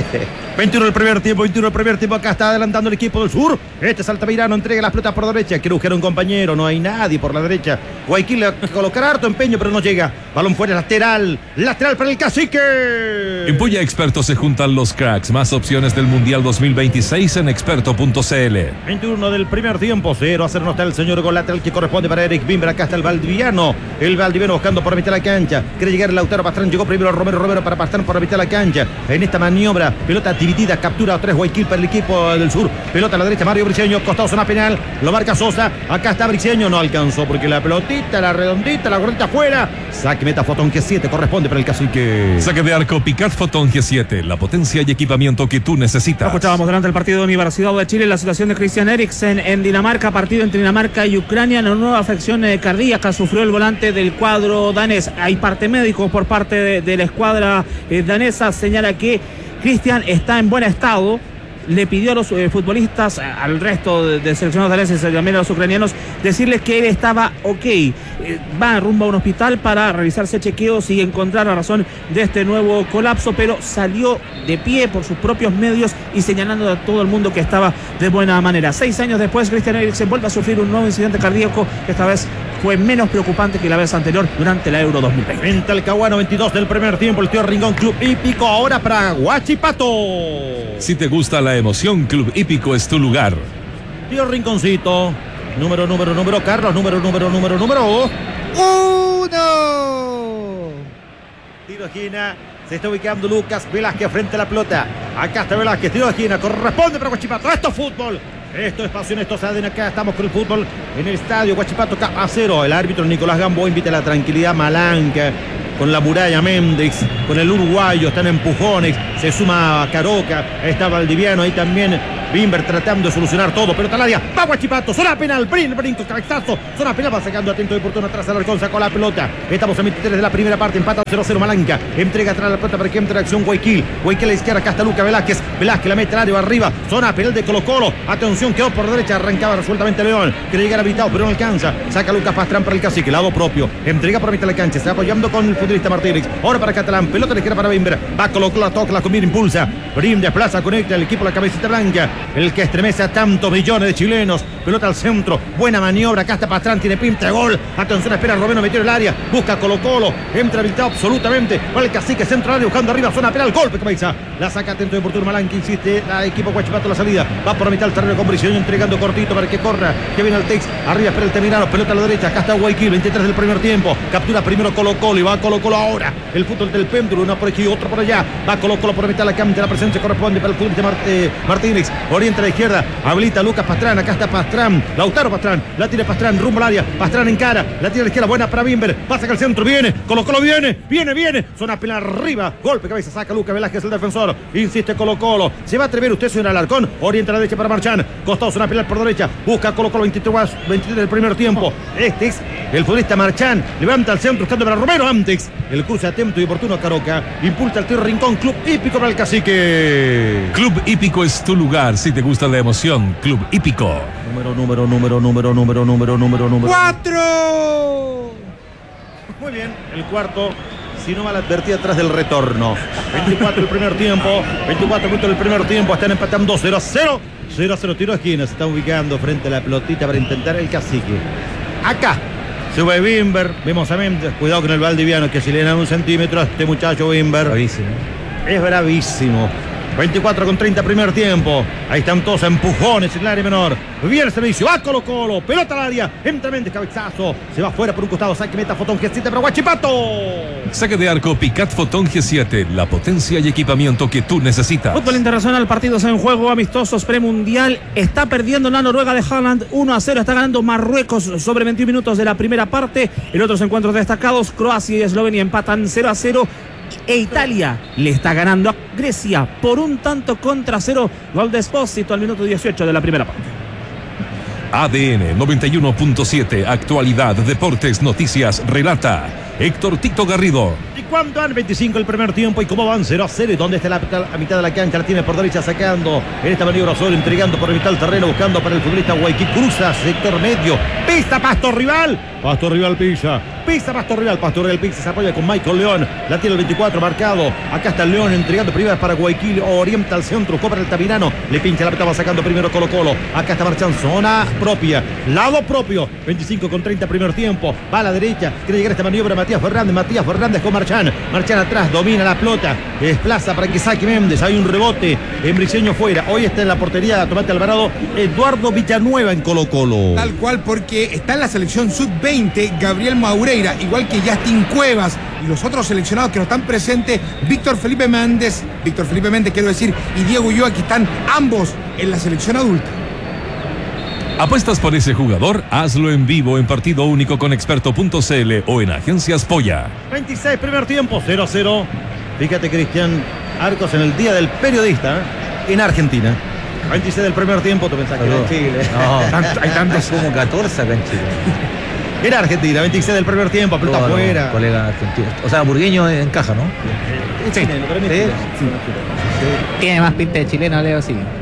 21 el primer tiempo, acá está adelantando el equipo del sur. Este es Altamirano, entrega las pelotas por derecha, quiere buscar un compañero, no hay nadie por la derecha. Guayaquil le colocará harto empeño, pero no llega. Balón fuera, lateral para el Cacique. En Puya Experto se juntan los cracks, más opciones del Mundial 2026 en experto.cl. 21 del primer tiempo, 0-0 no está el señor gol lateral que corresponde para Eric Bimber. Acá está el Valdiviano buscando por la mitad de la cancha. Quiere llegar el Lautaro Pastrán, llegó primero Romero para Pastrán por la mitad de la cancha. En esta maniobra, pelota dividida, captura 3 Guayaquil para el equipo del sur. Pelota a la derecha, Mario Briceño, costado zona penal, lo marca Sosa. Acá está Briceño, no alcanzó porque la pelotita, la redondita, la gordita afuera. Saque meta Fotón G7, corresponde para el Cacique. Saque de arco Picat Fotón G7, la potencia y equipamiento que tú necesitas. Escuchábamos durante el partido de Universidad de Chile la situación de Christian Eriksen en Dinamarca, partido entre Dinamarca y Ucrania. Una nueva afección cardíaca sufrió el volante del cuadro danés. Hay parte médico por parte de la escuadra danesa. Señala que Christian está en buen estado, le pidió a los futbolistas, al resto de seleccionados daneses y también a los ucranianos, decirles que él estaba ok. Va rumbo a un hospital para realizarse chequeos y encontrar la razón de este nuevo colapso, pero salió de pie por sus propios medios y señalando a todo el mundo que estaba de buena manera. 6 años después, Christian Eriksen vuelve a sufrir un nuevo incidente cardíaco, que esta vez fue menos preocupante que la vez anterior durante la Euro 2020. En Talcahuano, 22 del primer tiempo, el Tío Rincón, Club Hípico, ahora para Huachipato. Si te gusta la emoción, Club Hípico es tu lugar. Tío Rinconcito, número, Carlos, número. 1. Tiro de esquina, se está ubicando Lucas Velázquez frente a la pelota. Acá está Velázquez, tiro de esquina, corresponde para Huachipato. Esto es fútbol. Esto es pasión, esto es ADN. Acá estamos con el fútbol en el estadio Huachipato K-0. El árbitro Nicolás Gamboa invita a la tranquilidad. Malanca con la muralla Méndez, con el uruguayo, están empujones, se suma Caroca, está Valdiviano, ahí también Bimber tratando de solucionar todo, pelota al área, va Huachipato, zona penal, brinco, cabezazo, zona penal, va sacando atento de oportuno atrás al Alarcón, sacó la pelota, estamos en 23 de la primera parte, empata 0-0 Malanca, entrega atrás la pelota para que entre acción Guayaquil a la izquierda, acá está Luca Velázquez la mete al área, va arriba, zona penal de Colo Colo, atención, quedó por derecha, arrancaba resueltamente León, quiere llegar habilitado, pero no alcanza, saca Lucas Pastrán para el cacique, lado propio, entrega por mitad de la cancha, se va apoyando con el futbolista Martínez, ahora para Catalán, pelota de izquierda para Bimber, va Colo Colo, toca la comida, impulsa, Brim desplaza, conecta el equipo la cabecita blanca, el que estremece a tantos millones de chilenos, pelota al centro, buena maniobra, acá está Pastrán, tiene pinta de gol, atención, espera Romero, metió el área, busca Colo Colo, entra habilitado absolutamente, va el cacique, centro área, buscando arriba, zona penal, golpe cabeza, la saca atento de oportuno Malanca, insiste, la equipo Huachipato la salida, va por la mitad del terreno con Briceño, entregando cortito para que corra, que viene el Tex, arriba espera el Temirano, pelota a la derecha, acá está Guayaquil, 23 del primer tiempo, captura primero Colo Colo y va Colo Colo ahora, el fútbol del péndulo, uno por aquí, otro por allá, va Colo Colo por la mitad de la cancha, la presencia corresponde para el fútbol de Martínez, orienta a la izquierda, habilita a Lucas Pastrán, acá está Pastrán, Lautaro Pastrán, la tira Pastrán, rumbo al área, Pastrán en cara, la tira a la izquierda, buena para Bimber, pasa que el centro, viene, Colo Colo viene, zona penal arriba, golpe cabeza, saca Lucas Velázquez el defensor, insiste Colo Colo, se va a atrever usted señor Alarcón, orienta a la derecha para Marchán, costado zona penal por derecha, busca Colo Colo 23 del primer tiempo, este es el futbolista Marchán, levanta al centro, buscando para Romero, antes, el cruce atento y oportuno a Caroca, impulsa el Tío Rincón, Club Hípico para el cacique. Club Hípico es tu lugar, si te gusta la emoción, Club Hípico. Número. 4. Muy bien, el cuarto, si no mal advertida atrás del retorno. 24 el primer tiempo, 24 minutos del primer tiempo, están empatando 0-0. 0-0, tiro de esquina, se está ubicando frente a la pelotita para intentar el cacique. Acá sube Bimber, vemos a Méndez, cuidado con el Valdiviano, que si le dan un centímetro a este muchacho Bimber. Bravísimo. Es bravísimo. 24 con 30 primer tiempo. Ahí están todos a empujones en el área menor. Viene el servicio, va Colo Colo, pelota al área, entra Méndez, cabezazo, se va fuera por un costado, saque meta Fotón G7 para Huachipato. Saque de arco Picat Fotón G7, la potencia y equipamiento que tú necesitas. Fútbol internacional, partidos en juego, amistosos, premundial. Está perdiendo la Noruega de Haaland 1-0, está ganando Marruecos sobre 21 minutos de la primera parte. En otros encuentros destacados, Croacia y Eslovenia empatan 0-0. E Italia le está ganando a Grecia por un tanto contra 0, gol de Espósito al minuto 18 de la primera parte. ADN 91.7, actualidad, deportes, noticias, relata Héctor Tito Garrido. ¿Y cuánto van? 25 el primer tiempo y cómo van 0-0. ¿Y dónde está a mitad de la cancha? La tiene por derecha sacando en esta maniobra solo, entregando por mitad del terreno, buscando para el futbolista Guayaquil, cruza sector medio, pisa Pasto Rival pisa Pasto Rival pisa, se apoya con Michael León, la tiene el 24 marcado, acá está el León entregando primera para Guayaquil, orienta al centro, cobra el Tamirano, le pincha la pelota, va sacando primero Colo Colo, acá está marchando zona propia, lado propio, 25 con 30 primer tiempo, va a la derecha, quiere llegar a esta maniobra Matías Fernández con Marchán atrás, domina la pelota, desplaza para que saque Méndez, hay un rebote, en Briceño fuera, hoy está en la portería Tomate Alvarado, Eduardo Villanueva en Colo Colo. Tal cual, porque está en la selección sub-20 Gabriel Maureira, igual que Justin Cuevas y los otros seleccionados que no están presentes, Víctor Felipe Méndez quiero decir, y Diego Ulloa, que están ambos en la selección adulta. ¿Apuestas por ese jugador? Hazlo en vivo en partido único con experto.cl o en Agencias Polla. 26 primer tiempo, 0-0. Fíjate, Cristian Arcos, en el Día del Periodista en Argentina. 26 del primer tiempo, tú pensás que era en Chile. No, hay tantos como 14 acá en Chile. Era Argentina, 26 del primer tiempo, pelota afuera. Colega argentino. O sea, Burgueño encaja, ¿no? Sí. Tiene más pinta de chileno, Leo, sí.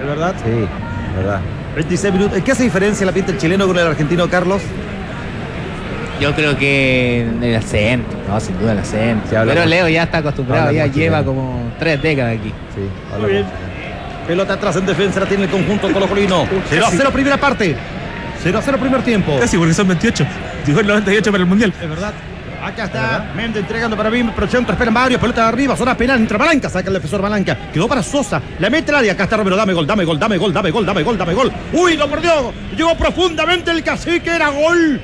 ¿Es verdad? Sí, verdad. 26 minutos. ¿Qué hace diferencia la pinta el chileno con el argentino, Carlos? Yo creo que el acento, no, sin duda el acento. Pero Leo ya está acostumbrado, ya lleva como 3 décadas aquí. Sí, muy bien. Pelota atrás en defensa, la tiene el conjunto colocolino. 0-0 primera parte. 0-0 primer tiempo. Casi porque son 28. Dijo el 98 para el Mundial. Es verdad. Acá está Méndez entregando para Bimber, pero centro, espera Mario, pelota de arriba, zona penal, entra Malanca, saca el defensor Malanca, quedó para Sosa, la mete al área, acá está Romero, dame gol. Uy, lo perdió, llegó profundamente el cacique, era gol.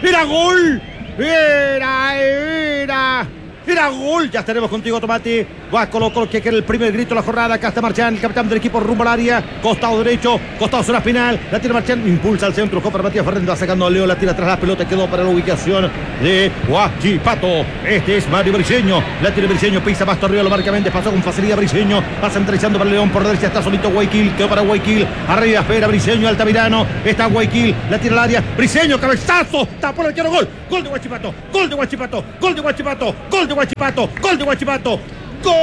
Era gol, ya estaremos contigo, Tomati. Va Colo-Colo, que era el primer grito de la jornada. Acá está Marchán, el capitán del equipo, rumbo al área. Costado derecho, costado zona final. La tira Marchán, impulsa al centro. Para Matías Fernández, va sacando a Leo, la tira atrás, la pelota quedó para la ubicación de Huachipato. Este es Mario Briseño. La tira Briseño, pisa pasto arriba, lo marca Méndez, pasó con facilidad Briseño. Pasa entrechando para León, por derecha está solito Guayaquil, quedó para Guayaquil. Arriba espera Briseño, Altamirano. Está Guayaquil, la tira al área. Briseño, cabezazo, tapó el arquero, gol. Gol de Huachipato, gol de Huachipato, gol de Huachipato, gol de Huachipato, gol de Huachipato. ¡Gol!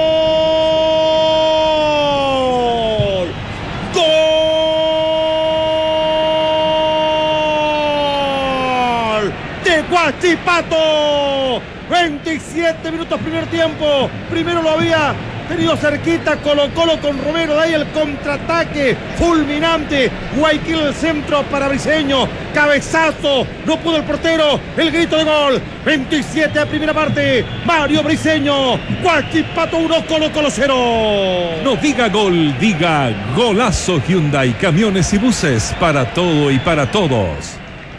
¡Gol! ¡De Huachipato! 27 minutos primer tiempo. Primero lo había tenido cerquita Colo-Colo con Romero, de ahí el contraataque fulminante. Guayaquil el centro para Briseño, cabezazo, no pudo el portero, el grito de gol. 27 de primera parte, Mario Briseño. Huachipato 1, Colo-Colo 0. No diga gol, diga golazo. Hyundai, camiones y buses, para todo y para todos.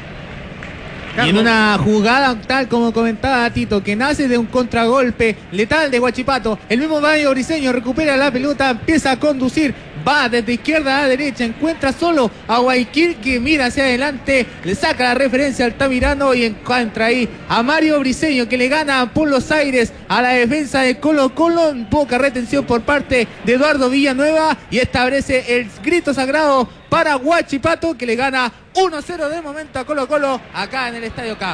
Y en una jugada tal como comentaba Tito, que nace de un contragolpe letal de Huachipato, el mismo Mario Briseño recupera la pelota, empieza a conducir, va desde izquierda a derecha, encuentra solo a Guayaquil, que mira hacia adelante, le saca la referencia al Altamirano y encuentra ahí a Mario Briseño, que le gana por los aires a la defensa de Colo-Colo. Poca retención por parte de Eduardo Villanueva y establece el grito sagrado para Huachipato, que le gana 1-0 de momento a Colo-Colo acá en el Estadio Cap.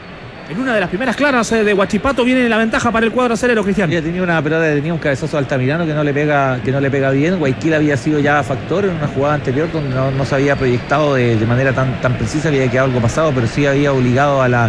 En una de las primeras claras de Huachipato viene la ventaja para el cuadro acelero, Cristian. Ya tenía una pelota, tenía un cabezazo de Altamirano que no le pega bien. Guayaquil había sido ya factor en una jugada anterior donde no se había proyectado de manera tan precisa, había quedado algo pasado, pero sí había obligado al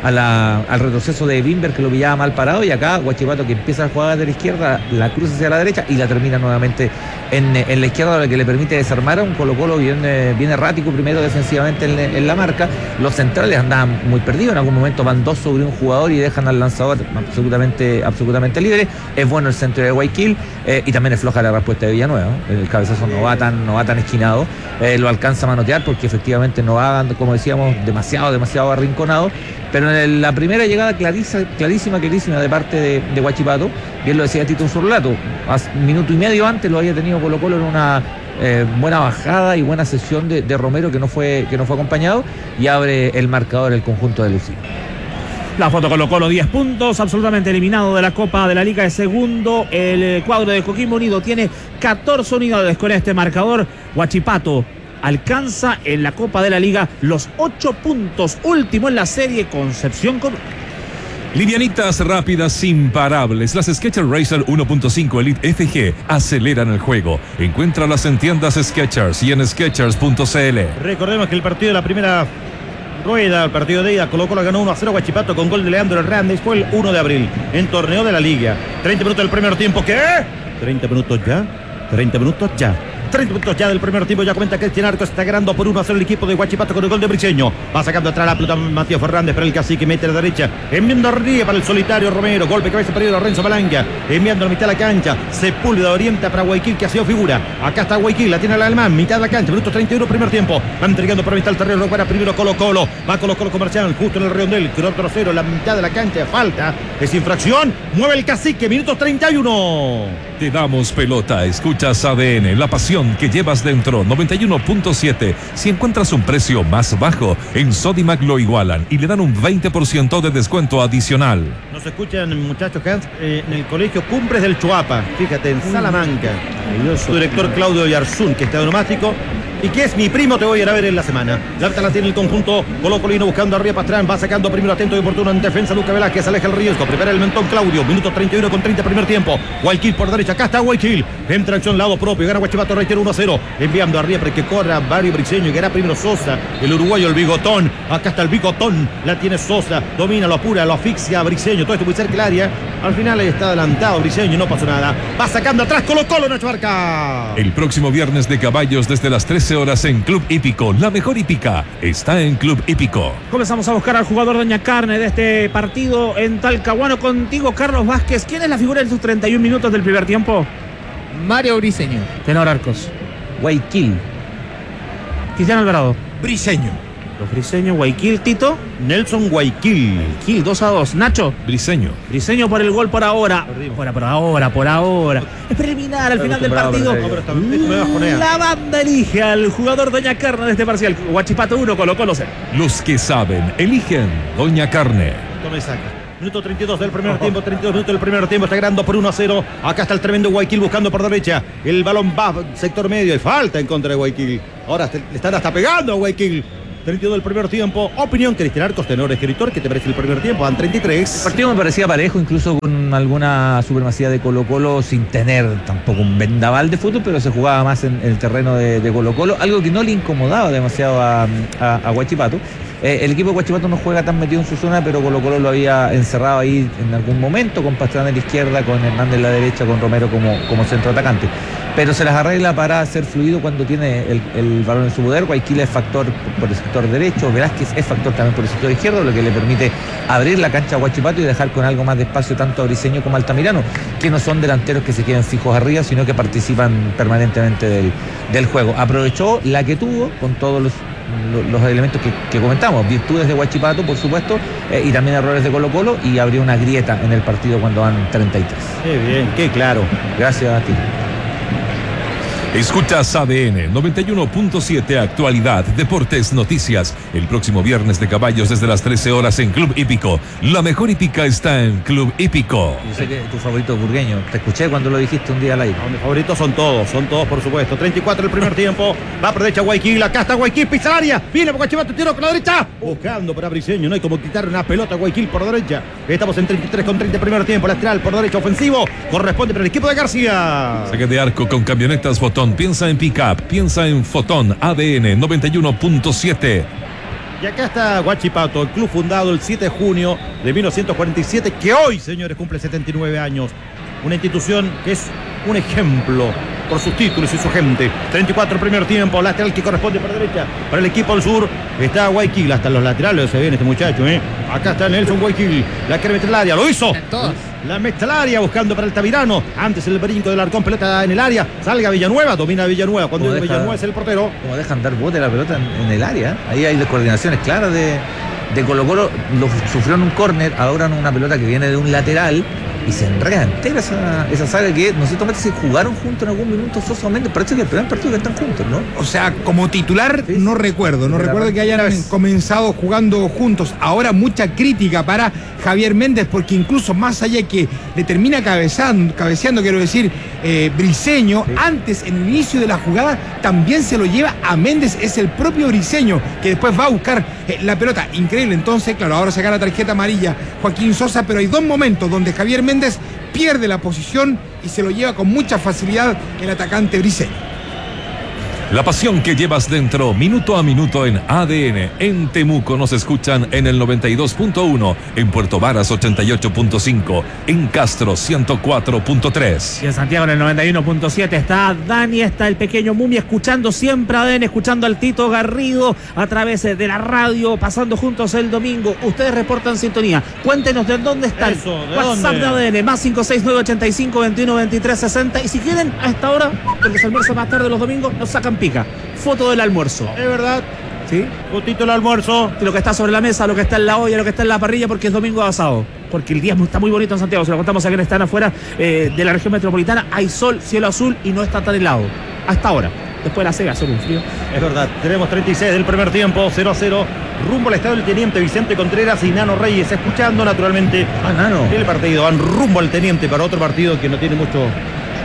retroceso de Bimber, que lo pillaba mal parado, y acá Huachipato, que empieza a jugar de la izquierda, la cruza hacia la derecha y la termina nuevamente en la izquierda, lo que le permite desarmar a un Colo-Colo bien errático primero defensivamente en la marca. Los centrales andaban muy perdidos, en algún momento van 2 sobre un jugador y dejan al lanzador absolutamente libre. Es bueno el centro de Guayaquil y también es floja la respuesta de Villanueva, ¿no? El cabezazo no va tan esquinado, lo alcanza a manotear porque efectivamente no va, como decíamos, demasiado arrinconado. Pero en la primera llegada clarísima de parte de Huachipato, bien lo decía Tito en su relato, hace un minuto y medio antes lo había tenido Colo-Colo en una buena bajada y buena sesión de Romero, que no fue acompañado, y abre el marcador el conjunto de Lucía. La foto Colo-Colo, 10 puntos, absolutamente eliminado de la Copa de la Liga de segundo. El cuadro de Coquimbo Unido tiene 14 unidades con este marcador. Huachipato alcanza en la Copa de la Liga los 8 puntos, último en la serie Concepción con... Livianitas, rápidas, imparables. Las Skechers Racer 1.5 Elite FG aceleran el juego. Encuéntralas en tiendas Skechers y en Skechers.cl. Recordemos que el partido de la primera rueda, el partido de ida, Colo-Colo ganó 1-0 Huachipato con gol de Leandro Hernández. Fue el 1 de abril en torneo de la Liga. 30 minutos del primer tiempo. ¿Qué? 30 minutos ya. 30 minutos ya del primer tiempo. Ya comenta que el Arco está ganando por 1-0 el equipo de Huachipato con el gol de Briseño. Va sacando atrás la pelota Matías Fernández para el cacique, mete a la derecha, enviando arriba para el solitario Romero. Golpe cabeza perdido Renzo Malanca, enviando a la mitad de la cancha. Sepúlveda orienta para Guayaquil, que ha sido figura. Acá está Guayaquil, la tiene el alemán, mitad de la cancha, minuto 31 primer tiempo. Va entregando para mitad el terreno para primero Colo-Colo. Va Colo-Colo comercial justo en el redondel, kilómetro cero, la mitad de la cancha. Falta, es infracción, mueve el cacique, minuto 31. Te damos pelota, escuchas ADN, la pasión que llevas dentro. 91.7. Si encuentras un precio más bajo, en Sodimac lo igualan y le dan un 20% de descuento adicional. Nos escuchan, muchachos, Hans, en el colegio Cumbres del Choapa, fíjate, en Salamanca. Su director Claudio Yarzún, que está neumático, y que es mi primo, te voy a ir a ver en la semana. La pelota la tiene el conjunto colocolino buscando arriba Pastrán, va sacando primero atento y oportuno en defensa Luca Velázquez, aleja el riesgo, prepara el mentón Claudio, minuto 31 con 30 primer tiempo. Guayaquil por derecha, acá está Guayaquil, entra acción lado propio, gana Huachipato, reitero 1-0, enviando arriba para que corra Mario Briceño, que era primero Sosa, el uruguayo, el bigotón, acá está el bigotón, la tiene Sosa, domina, lo apura, lo asfixia a Briceño, todo esto muy cerca del área, al final está adelantado Briceño, no pasó nada, va sacando atrás Colo-Colo, Nacho Barca. El próximo viernes de caballos desde las 13 horas en Club Hípico. La mejor hípica está en Club Hípico. Comenzamos a buscar al jugador Doña Carne de este partido en Talcahuano. Contigo, Carlos Vázquez. ¿Quién es la figura en sus 31 minutos del primer tiempo? Mario Briceño. Tenor Arcos. Guayaquil. Cristiano Alvarado. Briceño. Los Briceño, Guayaquil, Tito. Nelson Guayaquil. Guayaquil, 2-2. Nacho. Briceño. Briceño por el gol por ahora. Por ahora. Es preliminar al final del partido. La banda elige al jugador Doña Carne de este parcial. Huachipato 1, Colo-Colo 0. Los que saben, eligen Doña Carne. Tome saca. Minuto 32 del primer tiempo, 32 minutos del primer tiempo, está ganando por 1-0. Acá está el tremendo Guayaquil buscando por derecha. El balón va sector medio y falta en contra de Guayaquil. Ahora le están hasta pegando a Guayaquil. 32 del primer tiempo. Opinión, Cristian Arcos, tenor, escritor. ¿Qué te parece el primer tiempo? Dan 33. El partido me parecía parejo, incluso con alguna supremacía de Colo-Colo, sin tener tampoco un vendaval de fútbol, pero se jugaba más en el terreno de Colo-Colo, algo que no le incomodaba demasiado a Huachipato. El equipo de Huachipato no juega tan metido en su zona, pero Colo-Colo lo había encerrado ahí en algún momento, con Pastrana en la izquierda, con Hernández en la derecha, con Romero como centro atacante. Pero se las arregla para ser fluido cuando tiene el balón en su poder. Guayaquil es factor por el sector derecho, Velázquez es factor también por el sector izquierdo, lo que le permite abrir la cancha a Huachipato y dejar con algo más de espacio tanto a Briceño como a Altamirano, que no son delanteros que se queden fijos arriba, sino que participan permanentemente del juego. Aprovechó la que tuvo con todos los elementos que comentamos, virtudes de Huachipato, por supuesto, y también errores de Colo-Colo, y abrió una grieta en el partido cuando van 33. Qué bien, qué claro. Gracias a ti. Escuchas ADN 91.7, actualidad, deportes, noticias. El próximo viernes de caballos desde las 13 horas en Club Hípico. La mejor hípica está en Club Hípico. Yo sé que tu favorito es Burgueño. Te escuché cuando lo dijiste un día al aire. No, mis favoritos son todos por supuesto. 34 el primer tiempo. Va por derecha Guayaquil. Acá está Guayaquil, pisa el área. Viene por Guachipato, tiro con la derecha. Buscando para Briceño. No hay como quitar una pelota a Guayaquil por derecha. Estamos en 33 con 30 primer tiempo. Lateral por derecha ofensivo. Corresponde para el equipo de García. Saque de arco con camionetas Fotón. Piensa en pick-up, piensa en Fotón. ADN 91.7. Y acá está Huachipato, el club fundado el 7 de junio de 1947, que hoy, señores, cumple 79 años. Una institución que es un ejemplo por sus títulos y su gente. 34 el primer tiempo, lateral que corresponde para derecha. Para el equipo del sur está Guayaquil, hasta los laterales se viene este muchacho, Acá está Nelson Guayaquil, la quiere meter al área, lo hizo. La mete al área buscando para Altamirano. Antes el brinco del Arcón, pelota en el área. Salga Villanueva, domina Villanueva. Cuando Villanueva es el portero. Como dejan dar bote la pelota en el área. Ahí hay descoordinaciones claras de Colo-Colo. Sufrió en un córner, ahora en una pelota que viene de un lateral. Y se enreda entera esa saga que no sé, se jugaron juntos en algún minuto socialmente. Parece que el primer partido que están juntos, ¿no? O sea, como titular sí. No recuerdo que hayan comenzado jugando juntos. Ahora mucha crítica para Javier Méndez, porque incluso más allá que le termina cabeceando, quiero decir, Briceño, sí. Antes, en el inicio de la jugada, también se lo lleva a Méndez, es el propio Briceño, que después va a buscar la pelota. Increíble, entonces, claro, ahora saca la tarjeta amarilla Joaquín Sosa, pero hay dos momentos donde Javier Méndez pierde la posición y se lo lleva con mucha facilidad el atacante Briceño. La pasión que llevas dentro, minuto a minuto en ADN. En Temuco nos escuchan en el 92.1, en Puerto Varas 88.5, en Castro 104.3. Y en Santiago en el 91.7 está Dani, está el pequeño Mumi, escuchando siempre ADN, escuchando al Tito Garrido a través de la radio, pasando juntos el domingo. Ustedes reportan sintonía. Cuéntenos de dónde están. WhatsApp de ADN, más 56985-212360. Y si quieren, a esta hora, porque se almuerza más tarde los domingos, nos sacan pica. Foto del almuerzo. Es verdad. ¿Sí? Fotito del almuerzo. Lo que está sobre la mesa, lo que está en la olla, lo que está en la parrilla, porque es domingo de asado. Porque el día está muy bonito en Santiago. Se lo contamos a quienes están afuera de la región metropolitana. Hay sol, cielo azul y no está tan helado. Hasta ahora. Después de la cega, hacer un frío. Es verdad. Tenemos 36 del primer tiempo, 0-0. Rumbo al estadio del Teniente Vicente Contreras y Nano Reyes. Escuchando naturalmente Nano. El partido. Van rumbo al Teniente para otro partido que no tiene mucho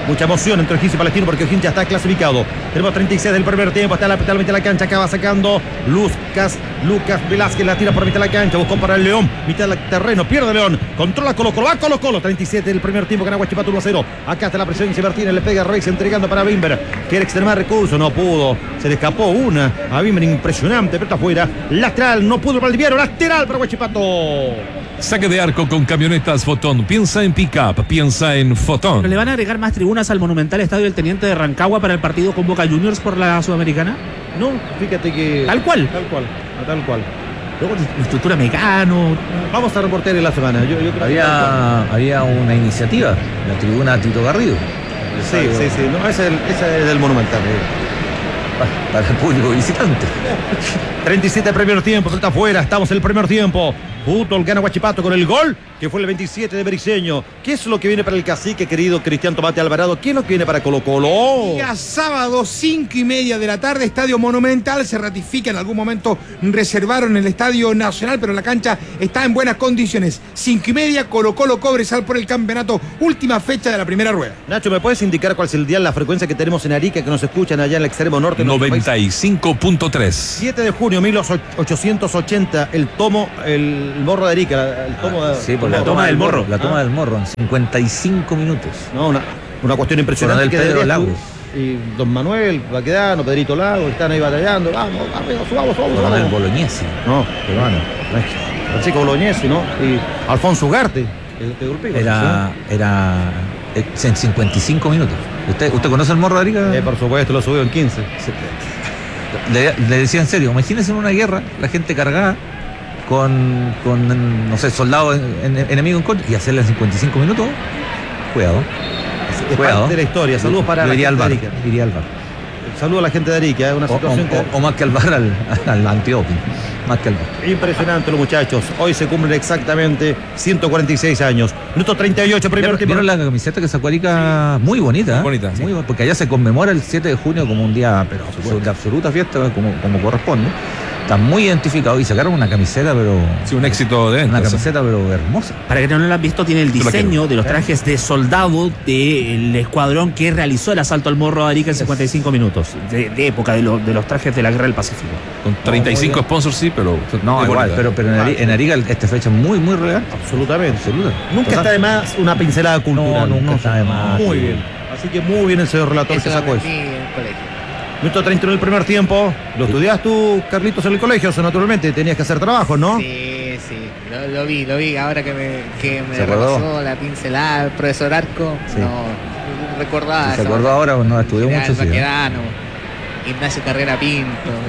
Mucha emoción entre O'Higgins y Palestino porque O'Higgins ya está clasificado. Tenemos 36 del primer tiempo. Está la mitad de la cancha. Acaba sacando Lucas Velázquez. La tira por mitad de la cancha. Buscó para el León. Mitad del terreno. Pierde León. Controla Colo-Colo. Va Colo-Colo. 37 del primer tiempo. Gana Huachipato 1-0. Acá está la presión. Martínez le pega a Reis entregando para Bimber. Quiere extremar recursos. No pudo. Se le escapó una a Bimber. Impresionante. Pero está afuera. Lateral. No pudo el Valdiviano. Lateral para Huachipato. Saque de arco con camionetas Fotón. Piensa en pick-up, piensa en Fotón. ¿Pero le van a agregar más tribunas al monumental estadio del Teniente de Rancagua para el partido con Boca Juniors por la Sudamericana? No, fíjate que... Tal cual. Luego, estructura Mecano. Vamos a reportear en la semana. Yo creo había una iniciativa, la tribuna Tito Garrido. Sí. No, ese es del monumental. Para el público visitante. 37 del primer tiempo, pero está afuera. Estamos en el primer tiempo. Fútbol gana Huachipato con el gol que fue el 27 de Briceño. ¿Qué es lo que viene para el cacique, querido Cristian Tomate Alvarado? ¿Qué es lo que viene para Colo-Colo? Día sábado, 5:30 de la tarde, Estadio Monumental. Se ratifica, en algún momento reservaron el Estadio Nacional, pero la cancha está en buenas condiciones. 5:30, Colo-Colo Cobresal por el campeonato. Última fecha de la primera rueda. Nacho, ¿me puedes indicar cuál es el día, la frecuencia que tenemos en Arica, que nos escuchan allá en el extremo norte? 95.3. 7 de junio 1880, el morro de Arica, el tomo de... Sí, por la toma del morro. La toma del morro en 55 minutos. No, una cuestión impresionante. Que Pedro Lagos. Y don Manuel Baquedano, Pedrito Lagos, están ahí batallando. Vamos, subamos. Coronel Bolognesi. No, peruano. Francisco Bolognesi, ¿no? Y Alfonso Ugarte. Era en 55 minutos. ¿Usted conoce el morro de Arica? Por supuesto, lo subió en 15. Le decía en serio, imagínense en una guerra, la gente cargada con no sé, soldados enemigos en contra y hacerla en 55 minutos. Cuidado. Es parte de la historia. Saludos para la gente de Arica. Iría al bar. Saludos a la gente de Arica. Es una situación o más que al bar, al antidoping. Más que al bar. Impresionante los muchachos. Hoy se cumplen exactamente 146 años. Minuto 38, primer tiempo. ¿Vieron la camiseta que sacó Arica? Muy bonita. Bonita, sí. Muy bonita, porque allá se conmemora el 7 de junio como un día de absoluta fiesta, como corresponde. Está muy identificado y sacaron una camiseta, pero... Sí, un éxito de ventas. Una camiseta, pero hermosa. Para que no lo han visto, tiene el diseño de los trajes de soldado del escuadrón que realizó el asalto al morro de Arica en 55 minutos. De época de los trajes de la Guerra del Pacífico. Con 35 sponsors, sí, pero... No, igual, pero en Arica esta fecha es muy, muy real. Absolutamente. Nunca está de más una pincelada cultural. No, nunca está de más. Muy bien. Así que muy bien el señor relator que sacó eso. Minuto 31 del primer tiempo. ¿Lo estudias tú, Carlitos, en el colegio? Eso, naturalmente, tenías que hacer trabajo, ¿no? Sí. Lo vi. Ahora que me repasó la pincelada, el profesor Arco, sí. No recordaba. Se acordó ahora, no estudió mucho. Ignacio Carrera Pinto.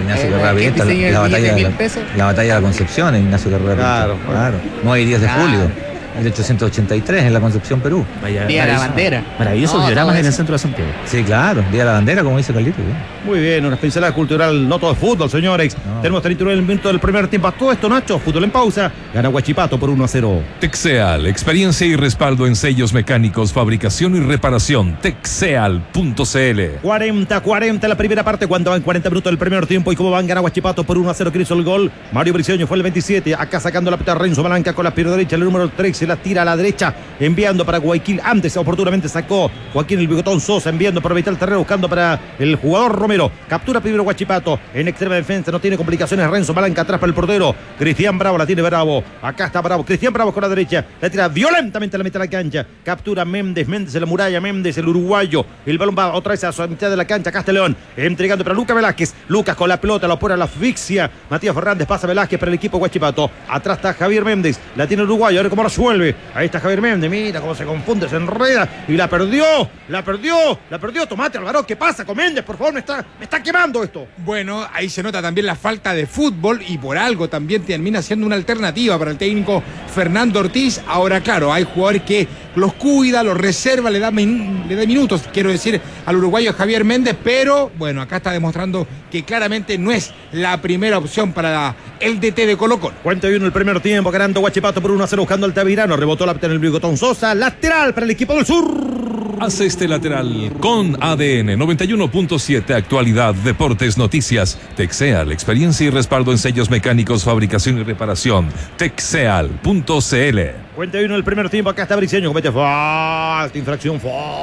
La batalla de la Concepción, Ignacio Carrera Pinto. Claro. 9 y 10 de julio. 1883 en la Concepción, Perú. Día de la bandera. Maravillosos dioramas en el centro de Santiago. Sí, claro. Día de la bandera, como dice Carlito. Muy bien, una pincelada cultural, no todo es fútbol, señores. Tenemos 39 minutos del primer tiempo. A todo esto, Nacho, fútbol en pausa. Gana Huachipato por 1-0. Texeal, experiencia y respaldo en sellos mecánicos, fabricación y reparación. Texeal.cl. 40 la primera parte, cuando van 40 minutos del primer tiempo. ¿Y cómo van? Gana Huachipato por 1-0. Que hizo el gol Mario Briceño, fue el 27. Acá sacando la pelota Renzo Balanca con la pierna derecha, el número 13. La tira a la derecha, enviando para Guayaquil. Antes oportunamente sacó Joaquín el Bigotón Sosa, enviando para Vital Terrero, buscando para el jugador Romero. Captura primero Huachipato en extrema defensa, no tiene complicaciones. Renzo Balanca atrás para el portero. Cristian Bravo, la tiene Bravo. Acá está Bravo. Cristian Bravo con la derecha, la tira violentamente a la mitad de la cancha. Captura Méndez en la muralla. Méndez, el uruguayo. El balón va otra vez a la mitad de la cancha. Castellón entregando para Lucas Velázquez. Lucas con la pelota, lo pone a la asfixia. Matías Fernández pasa Velázquez para el equipo Huachipato. Atrás está Javier Méndez, la tiene el uruguayo. A ver cómo resuelve. Ahí está Javier Méndez, mira cómo se confunde, se enreda y la perdió. Tomate Alvarado, ¿qué pasa con Méndez? Por favor, me está quemando esto. Bueno, ahí se nota también la falta de fútbol y por algo también termina siendo una alternativa para el técnico Fernando Ortiz. Ahora, claro, hay jugadores que los cuida, los reserva, le da minutos, quiero decir, al uruguayo Javier Méndez, pero bueno, acá está demostrando que claramente no es la primera opción para el DT de Colo-Colo. 41 el primer tiempo, ganando Huachipato por 1-0, buscando al Tavirano, rebotó la pelota en el Bigotón Sosa, lateral para el equipo del sur. Hace este lateral con ADN 91.7, actualidad, deportes, noticias. Texeal, experiencia y respaldo en sellos mecánicos, fabricación y reparación. Texeal.cl. Cuenta uno el primer tiempo. Acá está Briceño. Comete falta, infracción.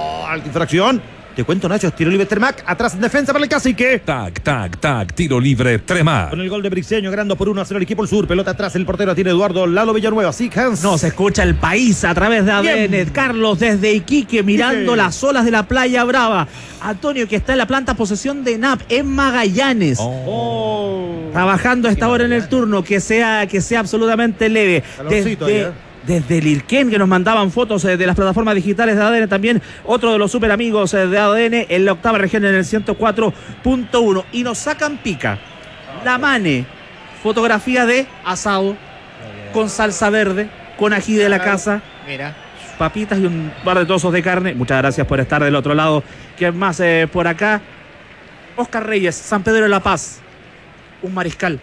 Te cuento, Nacho, tiro libre Tremac, atrás en defensa para el Cacique. Tac, tiro libre Tremac. Con el gol de Briceño, ganando por 1-0 el equipo del Sur. Pelota atrás, el portero tiene Eduardo Lalo Villanueva. Sí, Hans. No, se escucha el país a través de ADN. Bien. Carlos desde Iquique, mirando las olas de la Playa Brava. Antonio, que está en la planta posesión de NAP en Magallanes. Trabajando a esta hora en el turno, que sea absolutamente leve. Desde el Irquén, que nos mandaban fotos de las plataformas digitales de ADN, también otro de los super amigos de ADN en la octava región en el 104.1. Y nos sacan pica. La Mane, fotografía de asado, con salsa verde, con ají de la casa. Mira. Papitas y un par de trozos de carne. Muchas gracias por estar del otro lado. ¿Quién más por acá? Oscar Reyes, San Pedro de la Paz. Un mariscal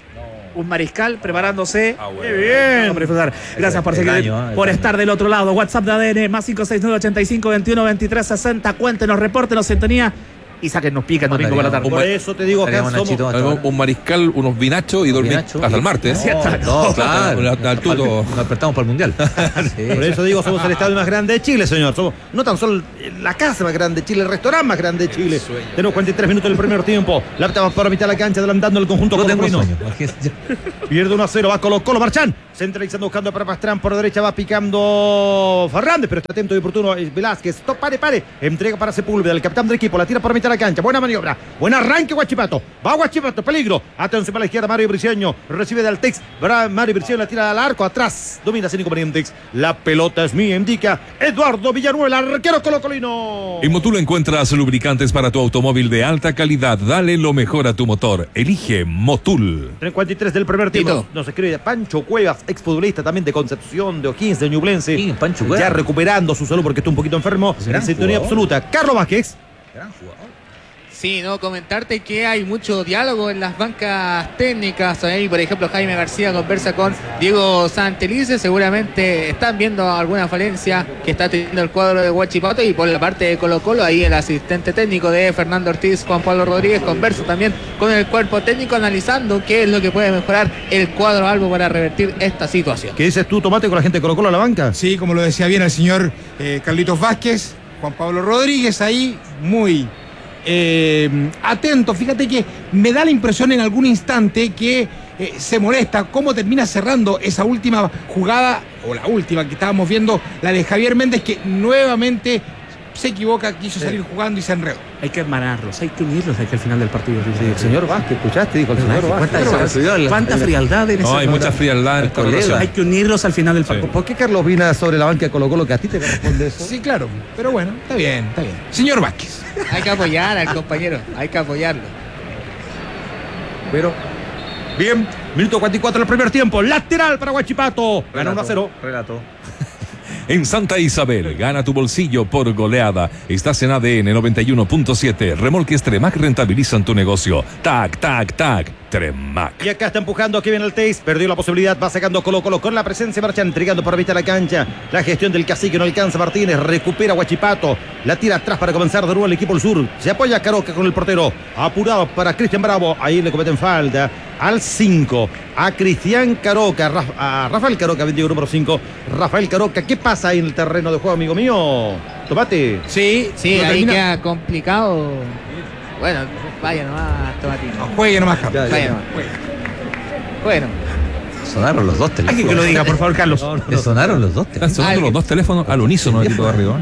preparándose. ¡Qué bien! Gracias por seguir, por estar del otro lado. WhatsApp de ADN, más 569-85-21-23-60. Cuéntenos, repórtenos, sintonía. Y sáquennos pica el domingo por la tarde. Por eso te digo que somos un mariscal, unos vinachos y dormir hasta el martes. No, claro. Nos despertamos para el Mundial. Por eso digo, somos el estadio más grande de Chile, señor. Somos no tan solo la casa más grande de Chile, el restaurante más grande de Chile. Tenemos 43 minutos del primer tiempo. La optamos para mitad de la cancha, adelantando el conjunto colocolino. Pierde 1-0, va Colo-Colo, Marchán. Centralizando, buscando para Pastrán. Por derecha va picando Fernández, pero está atento y oportuno Velázquez. Pare. Entrega para Sepúlveda, el capitán del equipo. La tira por mitad de la cancha. Buena maniobra. Buen arranque, Huachipato. Va Huachipato, peligro. Atención para la izquierda, Mario Briceño. Recibe de Altex. Mario Briceño la tira al arco. Atrás. Domina sin inconvenientes. La pelota es mía, indica Eduardo Villanueva, el arquero colocolino. En Motul encuentras lubricantes para tu automóvil de alta calidad. Dale lo mejor a tu motor. Elige Motul. 53 del primer tiempo. Nos escribe Pancho Cuevas, exfutbolista también de Concepción, de O'Higgins, de Ñublense. Sí, Pancho Cuevas. Ya recuperando su salud porque está un poquito enfermo. En sintonía absoluta. Carlos Vázquez. Gran jugador. Sí, no, comentarte que hay mucho diálogo en las bancas técnicas. Ahí, por ejemplo, Jaime García conversa con Diego Santelice. Seguramente están viendo alguna falencia que está teniendo el cuadro de Huachipato. Y por la parte de Colo-Colo, ahí el asistente técnico de Fernando Ortiz, Juan Pablo Rodríguez, conversa también con el cuerpo técnico, analizando qué es lo que puede mejorar el cuadro algo para revertir esta situación. ¿Qué dices tú, Tomate, con la gente de Colo-Colo a la banca? Sí, como lo decía bien el señor Carlitos Vázquez, Juan Pablo Rodríguez ahí muy atento. Fíjate que me da la impresión en algún instante que se molesta cómo termina cerrando esa última jugada, o la última que estábamos viendo, la de Javier Méndez, que nuevamente se equivoca, quiso salir jugando y se enredó. Hay que hermanarlos, hay que unirlos aquí al final del partido. Sí, el señor Vázquez, ¿escuchaste? Dijo el señor Vázquez. ¿Cuánta frialdad en ese hay mucha frialdad en esta relación. Hay que unirlos al final del partido. ¿Por qué Carlos Vina sobre la banca de Colo-Colo, que a ti te corresponde eso? Sí, claro, pero bueno, está bien. Señor Vázquez. Hay que apoyar al compañero, hay que apoyarlo. Pero, bien, minuto 44 del primer tiempo, lateral para Huachipato. Gana 1-0. Relato. En Santa Isabel, gana tu bolsillo por goleada. Estás en ADN 91.7. Remolques Tremac rentabilizan tu negocio. Tac, Tremac. Y acá está empujando Kevin Alteis. Perdió la posibilidad. Va sacando Colo-Colo con la presencia. Marcha entregando por mitad de la cancha. La gestión del Cacique no alcanza. Martínez recupera Huachipato. La tira atrás para comenzar de nuevo el equipo del Sur. Se apoya Caroca con el portero. Apurado para Cristian Bravo. Ahí le cometen falta. Al 5. A Cristian Caroca. A Rafael Caroca, 21 número 5. Rafael Caroca. ¿Qué pasa ahí en el terreno de juego, amigo mío? Tomate. Sí, ahí queda complicado. Bueno, vaya nomás, Tomatito. No, juegue nomás, Carlos. Vaya nomás. Bueno. Sonaron los dos teléfonos. Alguien que lo diga, por favor, Carlos. Le sonaron los dos teléfonos. Están sonando los dos teléfonos al unísono de Tito Garrido.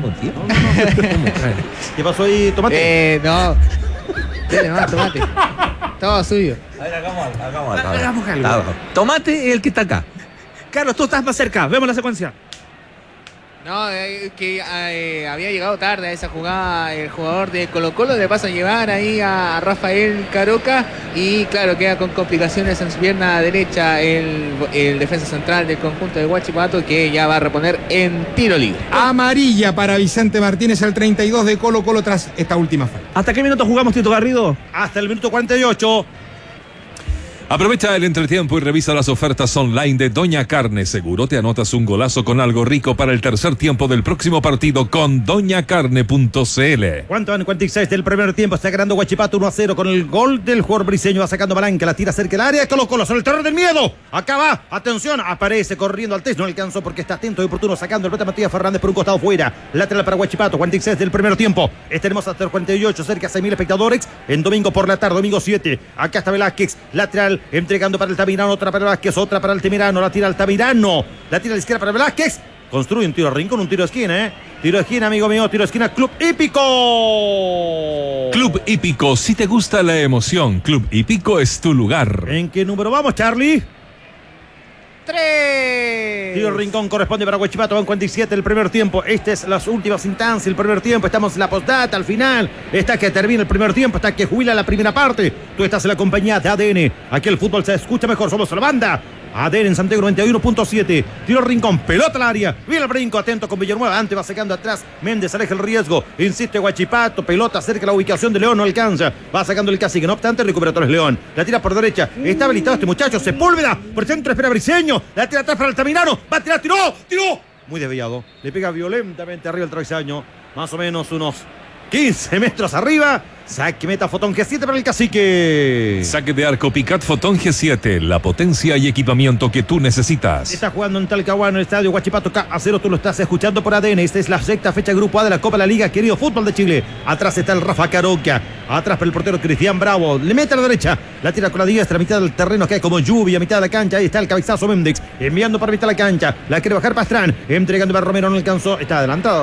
¿Qué pasó ahí, Tomate? No. Dale nomás, Tomate. Todo suyo. A ver, hagamos algo. Tomate es el que está acá. Carlos, tú estás más cerca. Vemos la secuencia. No, que había llegado tarde a esa jugada el jugador de Colo-Colo, le pasa a llevar ahí a Rafael Caroca y claro, queda con complicaciones en su pierna derecha el defensa central del conjunto de Huachipato, que ya va a reponer en tiro libre. Amarilla para Vicente Martínez, el 32 de Colo-Colo tras esta última falta. ¿Hasta qué minuto jugamos, Tito Garrido? Hasta el minuto 48. Aprovecha el entretiempo y revisa las ofertas online de Doña Carne. Seguro te anotas un golazo con algo rico para el tercer tiempo del próximo partido con doñacarne.cl. ¿Cuánto van? 46 del primer tiempo. Está ganando Huachipato 1-0 con el gol del jugador briseño. Va sacando Balanca, la tira cerca del área. Colo-Colo sobre el terreno del miedo. Acá va, atención, aparece corriendo al test. No alcanzó porque está atento y oportuno sacando el pelota Matías Fernández por un costado fuera. Lateral para Huachipato, 46 del primer tiempo. Estaremos hasta el 48, cerca de 6.000 espectadores en domingo por la tarde, domingo 7. Acá está Velázquez, lateral, entregando para el Tamirano, otra para Velázquez, otra para el Tamirano, la tira al Tamirano, la tira a la izquierda para Velázquez. Construye un tiro a rincón, un tiro de esquina, Tiro de esquina, amigo mío, tiro de esquina, Club Hípico. Club Hípico, si te gusta la emoción, Club Hípico es tu lugar. ¿En qué número vamos, Charlie? 3. Tiro rincón corresponde para Huachipato, van 47 el primer tiempo. Estas es las últimas instancias del primer tiempo. Estamos en la postdata, al final. Está que termina el primer tiempo, está que jubila la primera parte. Tú estás en la compañía de ADN. Aquí el fútbol se escucha mejor, somos la banda. ADN en Santiago 91.7. Tiro rincón, pelota al área. Viene el brinco, atento con Villanueva. Antes va sacando atrás. Méndez aleja el riesgo. Insiste Huachipato. Pelota cerca de la ubicación de León. No alcanza. Va sacando el cacique. No obstante, recupera Torres León. La tira por derecha. Está habilitado este muchacho. Sepúlveda. Por centro espera Briseño. La tira atrás para Altamirano. Va a tirar. Tiró. Muy desviado. Le pega violentamente arriba el travesaño. Más o menos unos 15 metros arriba. Saque meta Fotón G7 para el cacique. Saque de arco Picat Fotón G7, la potencia y equipamiento que tú necesitas. Está jugando en Talcahuano, en el estadio Huachipato K-0. Tú lo estás escuchando por ADN. Esta es la sexta fecha Grupo A de la Copa de la Liga, querido fútbol de Chile. Atrás está el Rafa Caroca. Atrás para el portero Cristian Bravo. Le mete a la derecha. La tira con la diestra. Mitad del terreno que hay como lluvia. Mitad de la cancha. Ahí está el cabezazo Méndez. Enviando para mitad de la cancha. La quiere bajar Pastrán. Entregando para Romero. No alcanzó. Está adelantado.